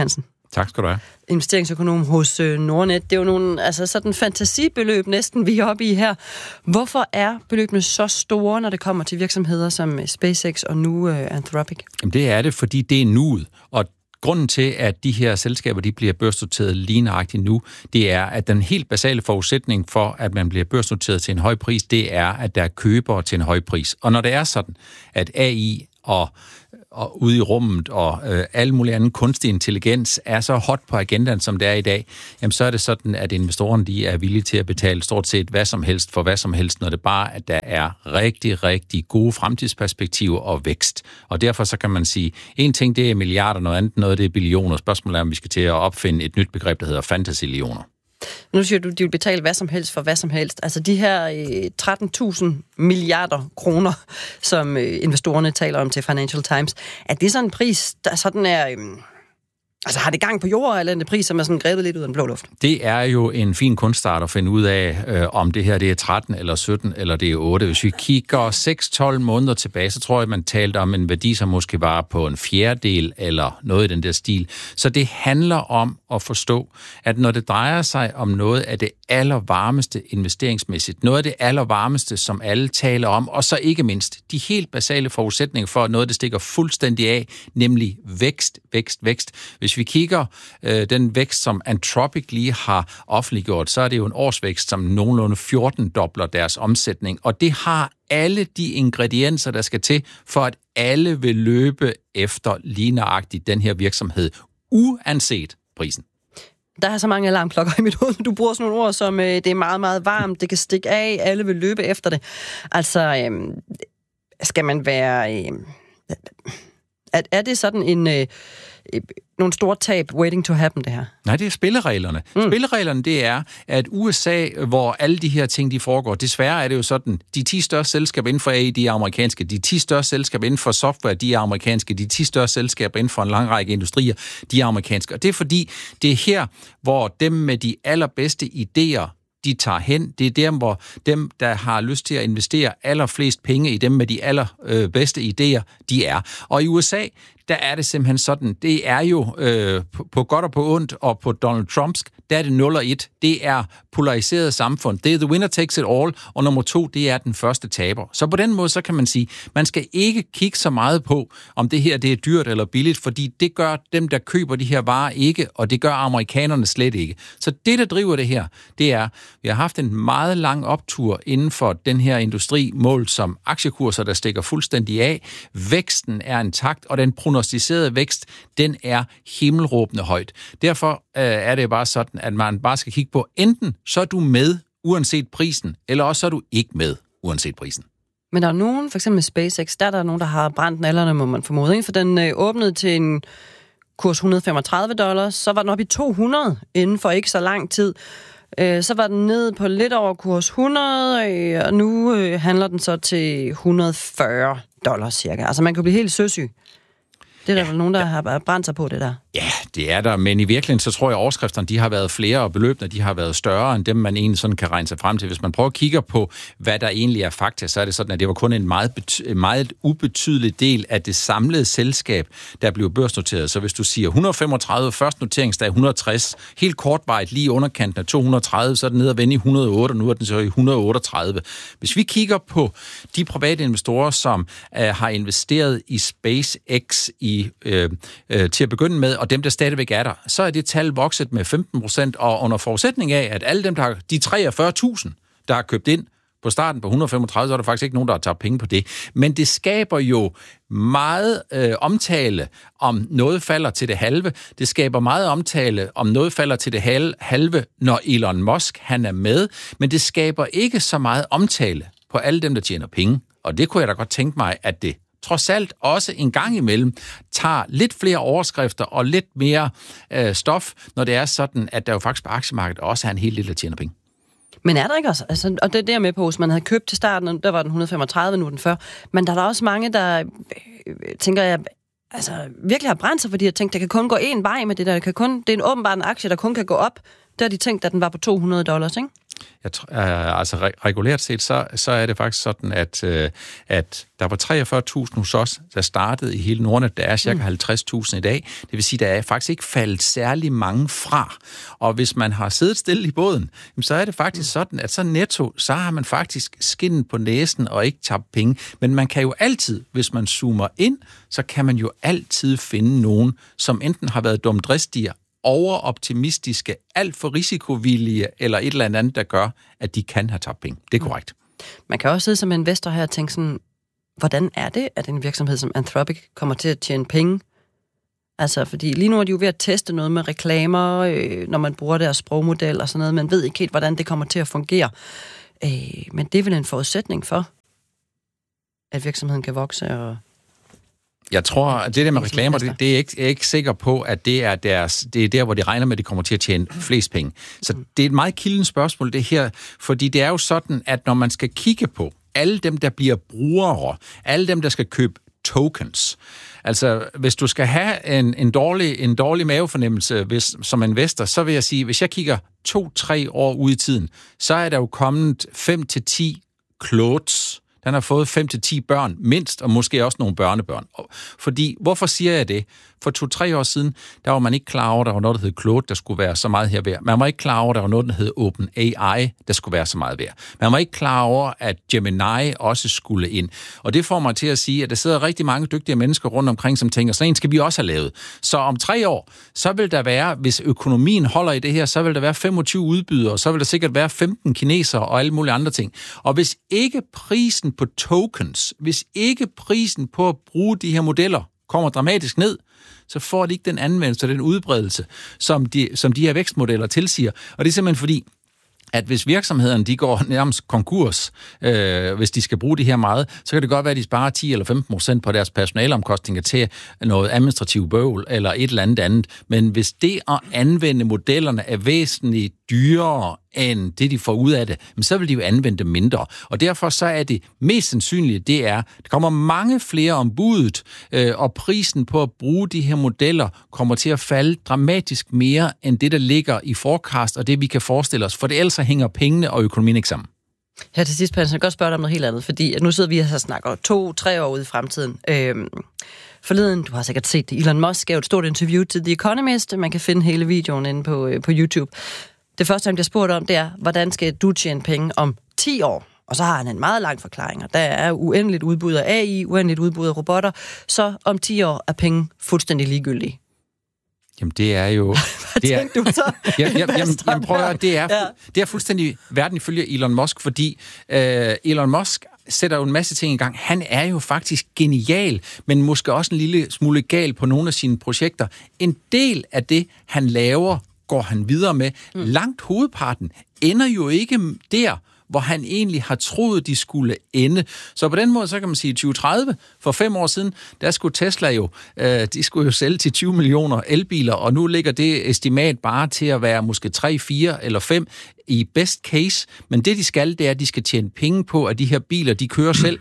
Tak skal du have. Investeringsøkonom hos øh, Nordnet. Det er jo nogle altså, sådan fantasibeløb næsten, vi er oppe i her. Hvorfor er beløbene så store, når det kommer til virksomheder som SpaceX og nu øh, Anthropic? Jamen, det er det, fordi det er nuet. Og grunden til, at de her selskaber de bliver børsnoteret lige nøjagtigt nu, det er, at den helt basale forudsætning for, at man bliver børsnoteret til en høj pris, det er, at der er købere til en høj pris. Og når det er sådan, at A I og og ude i rummet og øh, alle mulige anden kunstig intelligens er så hot på agendaen, som det er i dag, jamen så er det sådan, at investorerne de er villige til at betale stort set hvad som helst for hvad som helst, når det bare at der er rigtig, rigtig gode fremtidsperspektiver og vækst. Og derfor så kan man sige, en ting det er milliarder, noget andet noget det er billioner. Spørgsmålet er, om vi skal til at opfinde et nyt begreb, der hedder fantasillioner. Nu siger du, de vil betale hvad som helst for hvad som helst. Altså de her øh, tretten tusind milliarder kroner, som øh, investorerne taler om til Financial Times, er det sådan en pris, der sådan er... Øh, altså har det gang på jorden, eller en pris, som er sådan grebet lidt ud af den blå luft? Det er jo en fin kunststart at finde ud af, øh, om det her det er tretten eller sytten eller det er otte. Hvis vi kigger seks til tolv måneder tilbage, så tror jeg, man talte om en værdi, som måske var på en fjerdedel eller noget i den der stil. Så det handler om at forstå, at når det drejer sig om noget af det allervarmeste investeringsmæssigt, noget af det allervarmeste, som alle taler om, og så ikke mindst de helt basale forudsætninger for noget, det stikker fuldstændig af, nemlig vækst, vækst, vækst. Hvis vi kigger øh, den vækst, som Anthropic lige har offentliggjort, så er det jo en årsvækst, som nogenlunde fjorten-dobler deres omsætning, og det har alle de ingredienser, der skal til, for at alle vil løbe efter lige nøjagtigt den her virksomhed, uanset prisen. Der er så mange alarmklokker i mit hoved. Du bruger sådan nogle ord som, øh, det er meget, meget varmt, det kan stikke af, alle vil løbe efter det. Altså, øh, skal man være... Øh, er, er det sådan en... Øh, nogle store tab waiting to happen, det her? Nej, det er spillereglerne. Mm. Spillereglerne, det er, at U S A, hvor alle de her ting, de foregår, desværre er det jo sådan, de ti største selskaber inden for A I, de er amerikanske, de ti største selskaber inden for software, de er amerikanske, de ti største selskaber inden for en lang række industrier, de er amerikanske. Og det er fordi, det er her, hvor dem med de allerbedste idéer, de tager hen. Det er dem, hvor dem, der har lyst til at investere allerflest penge i dem med de allerbedste idéer, de er. Og i U S A, der er det simpelthen sådan, det er jo øh, på, på godt og på ondt, og på Donald Trumps, der er det nul og et. Det er polariseret samfund. Det er the winner takes it all, og nummer to, det er den første taber. Så på den måde, så kan man sige, man skal ikke kigge så meget på, om det her det er dyrt eller billigt, fordi det gør dem, der køber de her varer ikke, og det gør amerikanerne slet ikke. Så det, der driver det her, det er, vi har haft en meget lang optur inden for den her industri, målt som aktiekurser, der stikker fuldstændig af. Væksten er intakt, og den prognostiserede vækst, den er himmelråbende højt. Derfor øh, er det bare sådan, at man bare skal kigge på, enten så er du med, uanset prisen, eller også så er du ikke med, uanset prisen. Men der er nogen, for eksempel SpaceX, der er der nogen, der har brændt nallerne, må man formode, ikke? For den øh, åbnede til en kurs et hundrede og femogtredive dollars, så var den oppe i to hundrede inden for ikke så lang tid. Øh, så var den nede på lidt over kurs hundrede, øh, og nu øh, handler den så til et hundrede og fyrre dollars cirka. Altså man kan blive helt søsyg. Det er der ja, vel nogen, der ja. har brændt sig på det der. Ja, det er der, men i virkeligheden så tror jeg, at overskrifterne de har været flere, og beløbene de har været større end dem, man egentlig sådan kan regne sig frem til. Hvis man prøver at kigge på, hvad der egentlig er fakta, så er det sådan, at det var kun en meget, bety- meget ubetydelig del af det samlede selskab, der blev børsnoteret. Så hvis du siger et hundrede og femogtredive, først noteringsdag et hundrede og tres, helt kortvarigt lige underkanten af to hundrede og tredive, så er den nede og vende i et hundrede og otte, og nu er den så i et hundrede og otteogtredive. Hvis vi kigger på de private investorer, som øh, har investeret i SpaceX i, øh, øh, til at begynde med, og dem, der stadigvæk er der, så er det tal vokset med femten procent, og under forudsætning af, at alle dem, der har, de treogfyrre tusind, der har købt ind på starten på et hundrede og femogtredive, så er der faktisk ikke nogen, der har taget penge på det. Men det skaber jo meget øh, omtale, om noget falder til det halve. Det skaber meget omtale, om noget falder til det halve, når Elon Musk han er med. Men det skaber ikke så meget omtale på alle dem, der tjener penge. Og det kunne jeg da godt tænke mig, at det trods alt også en gang imellem tager lidt flere overskrifter og lidt mere øh, stof, når det er sådan, at der jo faktisk på aktiemarkedet også er en hel del, der tjener penge. Men er der ikke også? Altså, og det der med på, hvis man havde købt til starten, der var den et hundrede og femogtredive, nu er den fyrre. Men der er der også mange, der øh, tænker jeg, altså virkelig har brændt sig, fordi jeg tænkte, der kan kun gå én vej med det der. Det, kan kun, det er en åbenbart en aktie, der kun kan gå op. Der har de tænkt, at den var på to hundrede dollars, ikke? Jeg tror, øh, altså re- regulært set, så, så er det faktisk sådan, at, øh, at der var treogfyrre tusind hos os, der startede i hele Nordnet. Der er cirka mm. halvtreds tusind i dag. Det vil sige, der er faktisk ikke faldet særlig mange fra. Og hvis man har siddet stille i båden, så er det faktisk mm. sådan, at så netto, så har man faktisk skinnet på næsen og ikke tabt penge. Men man kan jo altid, hvis man zoomer ind, så kan man jo altid finde nogen, som enten har været dumdristige, overoptimistiske, alt for risikovillige, eller et eller andet, der gør, at de kan have tabt penge. Det er korrekt. Man kan også sidde som investor her og tænke sådan, hvordan er det, at en virksomhed som Anthropic kommer til at tjene penge? Altså, fordi lige nu er de jo ved at teste noget med reklamer, øh, når man bruger deres sprogmodel og sådan noget. Man ved ikke helt, hvordan det kommer til at fungere. Øh, men det er vel en forudsætning for, at virksomheden kan vokse og... Jeg tror, at det der med reklamer, det, det er ikke, jeg er ikke sikker på, at det er, deres, det er der, hvor de regner med, at de kommer til at tjene flest penge. Så det er et meget kildent spørgsmål, det her, fordi det er jo sådan, at når man skal kigge på alle dem, der bliver brugere, alle dem, der skal købe tokens, altså hvis du skal have en, en, dårlig, en dårlig mavefornemmelse hvis, som investor, så vil jeg sige, hvis jeg kigger to-tre år ud i tiden, så er der jo kommet fem til ti Claudes. Den har fået fem til ti børn, mindst, og måske også nogle børnebørn. Fordi, hvorfor siger jeg det? For to-tre år siden, der var man ikke klar over, der var noget, der hed Claude, der skulle være så meget her værd. Man var ikke klar over, der var noget, der hed OpenAI, der skulle være så meget værd. Man var ikke klar over, at Gemini også skulle ind. Og det får mig til at sige, at der sidder rigtig mange dygtige mennesker rundt omkring, som tænker, sådan en skal vi også have lavet. Så om tre år, så vil der være, hvis økonomien holder i det her, så vil der være femogtyve udbydere, så vil der sikkert være femten kinesere og alle mulige andre ting. Og hvis ikke prisen på tokens, hvis ikke prisen på at bruge de her modeller kommer dramatisk ned, så får de ikke den anvendelse og den udbredelse, som de, som de her vækstmodeller tilsiger. Og det er simpelthen fordi, at hvis virksomhederne de går nærmest konkurs, øh, hvis de skal bruge det her meget, så kan det godt være, at de sparer ti eller femten procent på deres personaleomkostninger til noget administrativ bøvl eller et eller andet andet. Men hvis det at anvende modellerne er væsentligt dyrere end det, de får ud af det, så vil de jo anvende det mindre. Og derfor så er det mest sandsynlige, det er, der kommer mange flere om budet, øh, og prisen på at bruge de her modeller kommer til at falde dramatisk mere end det, der ligger i forecast, og det, vi kan forestille os. For det ellers hænger pengene og økonomien ikke sammen. Her til sidst, Pernille, jeg kan godt spørge dig om noget helt andet, fordi nu sidder vi her og snakker to-tre år ude i fremtiden. Øhm, forleden, du har sikkert set det, Elon Musk gav et stort interview til The Economist. Man kan finde hele videoen inde på, øh, på YouTube. Det første, han bliver spurgt om, det er, hvordan skal du tjene penge om ti år? Og så har han en meget lang forklaring. Der er uendeligt udbud af A I, uendeligt udbud af robotter, så om ti år er penge fuldstændig ligegyldige. Jamen, det er jo... Hvad det er, tænkte du så? jamen, jamen, jamen, prøv at høre, det er, ja. det er fuldstændig verden ifølge Elon Musk, fordi øh, Elon Musk sætter jo en masse ting i gang. Han er jo faktisk genial, men måske også en lille smule gal på nogle af sine projekter. En del af det, han laver, går han videre med. Mm. Langt hovedparten ender jo ikke der, hvor han egentlig har troet, de skulle ende. Så på den måde, så kan man sige tyve tredive. For fem år siden, der skulle Tesla jo, øh, de skulle jo sælge til tyve millioner elbiler, og nu ligger det estimat bare til at være måske tre, fire eller fem i best case. Men det, de skal, det er, at de skal tjene penge på, at de her biler, de kører selv.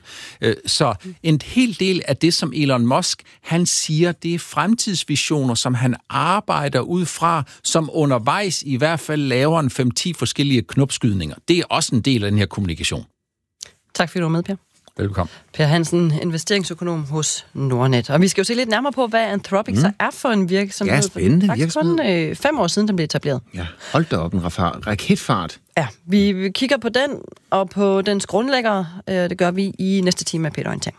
Så en hel del af det, som Elon Musk, han siger, det er fremtidsvisioner, som han arbejder ud fra, som undervejs i hvert fald laver en fem ti forskellige knopskydninger. Det er også en del af den her kommunikation. Tak fordi du var med, Per. Velkommen. Per Hansen, investeringsøkonom hos Nordnet. Og vi skal jo se lidt nærmere på, hvad Anthropic mm. så er for en virksomhed. Ja, spændende for virksomhed. Det er kun øh, fem år siden, den blev etableret. Ja, hold da op en raketfart. Ja, vi, vi kigger på den, og på dens grundlæggere. Øh, det gør vi i næste time af Peter Orientering.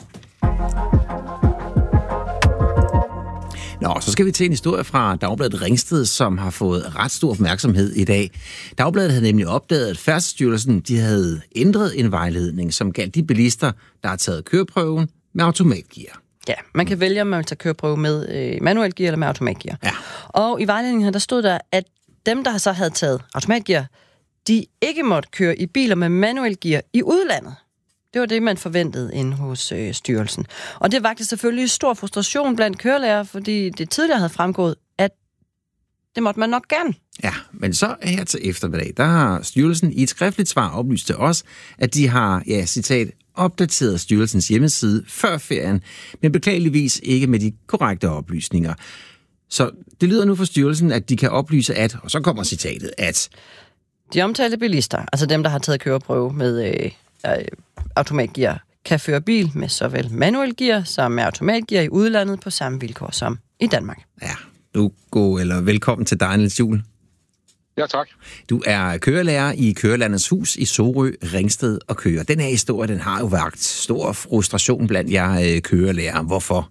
Nå, så skal vi til en historie fra Dagbladet Ringsted, som har fået ret stor opmærksomhed i dag. Dagbladet havde nemlig opdaget, at Færdselsstyrelsen de havde ændret en vejledning, som galt de bilister, der har taget køreprøven med automatgear. Ja, man kan vælge, om man vil tage køreprøve med øh, manuel gear eller med automatgear. Ja. Og i vejledningen her, der stod der, at dem, der så havde taget automatgear, de ikke måtte køre i biler med manuel gear i udlandet. Det var det, man forventede inde hos øh, styrelsen. Og det vagte selvfølgelig stor frustration blandt kørelærer, fordi det tidligere havde fremgået, at det måtte man nok gerne. Ja, men så her til eftermiddag, der har styrelsen i et skriftligt svar oplyst til os, at de har, ja, citat, opdateret styrelsens hjemmeside før ferien, men beklageligvis ikke med de korrekte oplysninger. Så det lyder nu for styrelsen, at de kan oplyse at, og så kommer citatet, at De omtalte bilister, altså dem, der har taget køreprøve med øh, øh, automatgear, kan føre bil med såvel manuel gear som med automatgear i udlandet på samme vilkår som i Danmark. Ja, nu gå eller velkommen til dig, Niels Juel. Ja, tak. Du er kørelærer i Kørelandets Hus i Sorø, Ringsted og Køge. Den her historie, den har jo vakt stor frustration blandt jer kørelærer. Hvorfor?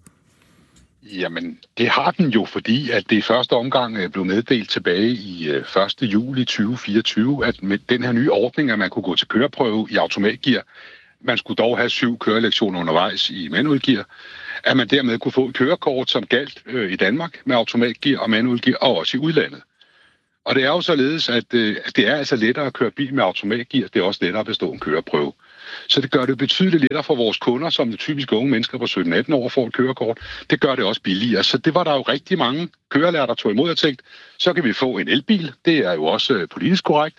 Jamen, det har den jo, fordi at det i første omgang blev meddelt tilbage i første juli tyve fireogtyve, at med den her nye ordning, at man kunne gå til køreprøve i automatgear, man skulle dog have syv kørelektioner undervejs i manuel gear, at man dermed kunne få et kørekort, som galt øh, i Danmark med automatgear og manuel gear, og også i udlandet. Og det er jo således, at øh, det er altså lettere at køre bil med automatgear, det er også lettere at bestå en køreprøve. Så det gør det betydeligt lettere for vores kunder, som det typisk unge mennesker på sytten atten år får et kørekort. Det gør det også billigere. Så det var der jo rigtig mange kørelærer, der tog imod og tænkte, så kan vi få en elbil. Det er jo også øh, politisk korrekt.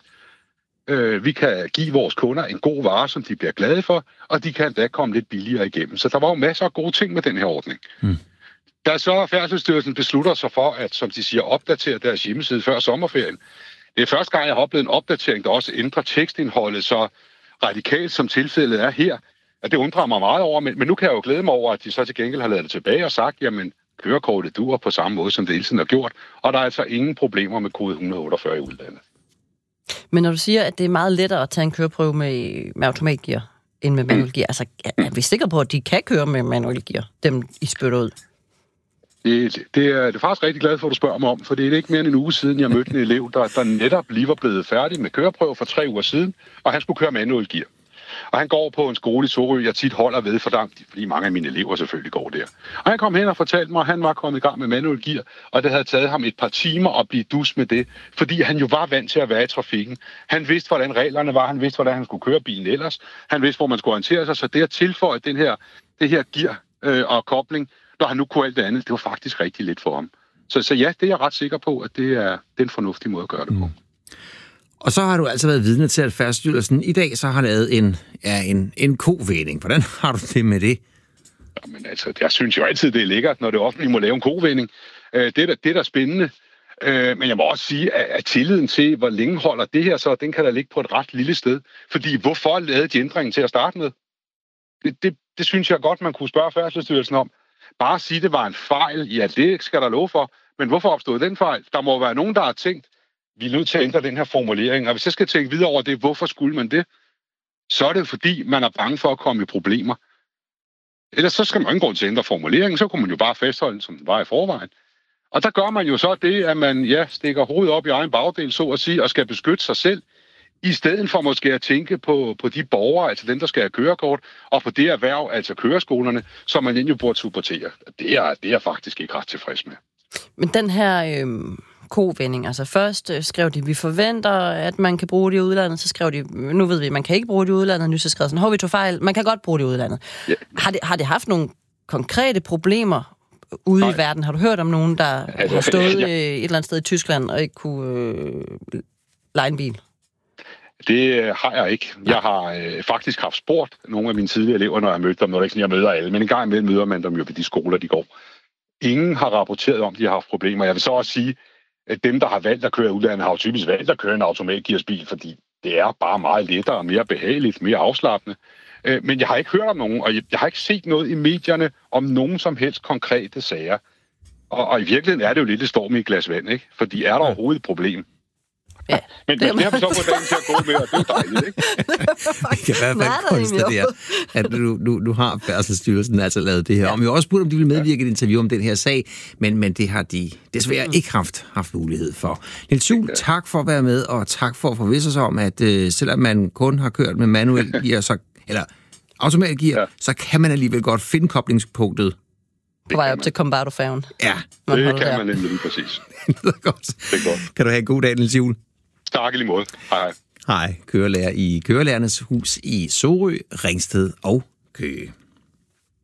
Øh, vi kan give vores kunder en god vare, som de bliver glade for, og de kan endda komme lidt billigere igennem. Så der var jo masser af gode ting med den her ordning. Mm. Da så Færdselsstyrelsen beslutter sig for, at, som de siger, opdatere deres hjemmeside før sommerferien. Det er første gang, jeg har oplevet en opdatering, der også ændrer tekstindholdet så radikalt, som tilfældet er her. Og det undrer mig meget over, men, men nu kan jeg jo glæde mig over, at de så til gengæld har lavet det tilbage og sagt, jamen, kørekortet duer på samme måde, som det hele tiden har gjort, og der er altså ingen problemer med kode et hundrede otteogfyrre i udlandet. Men når du siger, at det er meget lettere at tage en køreprøve med, med automatgear end med manuel gear, altså er vi sikre på, at de kan køre med manuel gear, dem I spytter ud? Det, det, er, det er faktisk rigtig glad for, at du spørger mig om, for det er ikke mere end en uge siden, jeg mødte en elev, der, der netop lige var blevet færdig med køreprøve for tre uger siden, og han skulle køre manuel gear. Og han går på en skole i Sorø, jeg tit holder ved, for fordi mange af mine elever selvfølgelig går der. Og han kom hen og fortalte mig, at han var kommet i gang med manuel gear, og det havde taget ham et par timer at blive dus med det, fordi han jo var vant til at være i trafikken. Han vidste, hvordan reglerne var, han vidste, hvordan han skulle køre bilen ellers, han vidste, hvor man skulle orientere sig, så det at tilføje den her, det her gear øh, og kobling, når han nu kunne alt det andet, det var faktisk rigtig lidt for ham. Så, så ja, det er jeg ret sikker på, at det er den fornuftige måde at gøre det på. Mm. Og så har du altså været vidne til, at Færdselsstyrelsen i dag så har lavet en, ja, en, en kovending. Hvordan har du det med det? Jamen altså, jeg synes jo altid, det er lækkert, når det offentlige må lave en kovending. Det er da, det er da spændende. Men jeg må også sige, at tilliden til, hvor længe holder det her, så den kan da ligge på et ret lille sted. Fordi hvorfor lavede de ændringen til at starte med? Det, det, det synes jeg godt, man kunne spørge Færdselsstyrelsen om. Bare sige, at det var en fejl. Ja, det skal der lov for. Men hvorfor opstod den fejl? Der må være nogen, der har tænkt, vi er nødt til at ændre den her formulering. Og hvis jeg skal tænke videre over det, hvorfor skulle man det? Så er det fordi, man er bange for at komme i problemer. Ellers så skal man ikke grund til at ændre formuleringen, så kunne man jo bare fastholde den, som den var i forvejen. Og der gør man jo så det, at man ja, stikker hovedet op i egen bagdel, så at sige, og skal beskytte sig selv, i stedet for måske at tænke på, på de borgere, altså dem, der skal have kørekort, og på det erhverv, altså køreskolerne, som man egentlig burde supportere. Det er, det er jeg faktisk ikke ret tilfreds med. Men den her øh, kovending, altså først øh, skrev de, vi forventer, at man kan bruge det i udlandet, så skrev de, nu ved vi, at man kan ikke bruge det i udlandet, nu så skrev sådan, hov, vi tog fejl, man kan godt bruge det i udlandet. Ja. Har, det, har det haft nogle konkrete problemer ude Nej. i verden? Har du hørt om nogen, der altså, har stået ja. et eller andet sted i Tyskland og ikke kunne øh, leje en bil? Det har jeg ikke. Jeg har øh, faktisk haft spurgt nogle af mine tidligere elever, når jeg mødte dem. Når det ikke sådan, jeg møder alle, men en gang imellem møder man dem jo ved de skoler, de går. Ingen har rapporteret om, de har haft problemer. Jeg vil så også sige, at dem, der har valgt at køre udlandet, har jo typisk valgt at køre en automatgearsbil, fordi det er bare meget lettere og mere behageligt, mere afslappende. Øh, men jeg har ikke hørt om nogen, og jeg, jeg har ikke set noget i medierne om nogen som helst konkrete sager. Og, og i virkeligheden er det jo lidt et storm i et glas vand, ikke? Fordi er der overhovedet et problem? Ja, men det, det har vi så fået dagen til at gå med, og det er jo dejligt, ikke? Det kan i hvert fald konstatere, at nu, nu, nu har Færdselsstyrelsen altså lavet det her. Ja. Og vi har også spurgt, om de vil medvirke i et interview om den her sag, men, men det har de desværre ikke haft, haft mulighed for. Niels Juel, ja. tak for at være med, og tak for at forvisse sig om, at øh, selvom man kun har kørt med manuel gear, så, eller automatgear, ja. så kan man alligevel godt finde koblingspunktet. På vej op til Kombardo-færgen. Ja. Man det kan der. man nemlig præcis. det er godt. Det er godt. Kan du have en god dag, Niels Juel? Tak i lige måde. Hej, hej. Hej, kørelærer i Kørelærernes Hus i Sorø, Ringsted og Køge.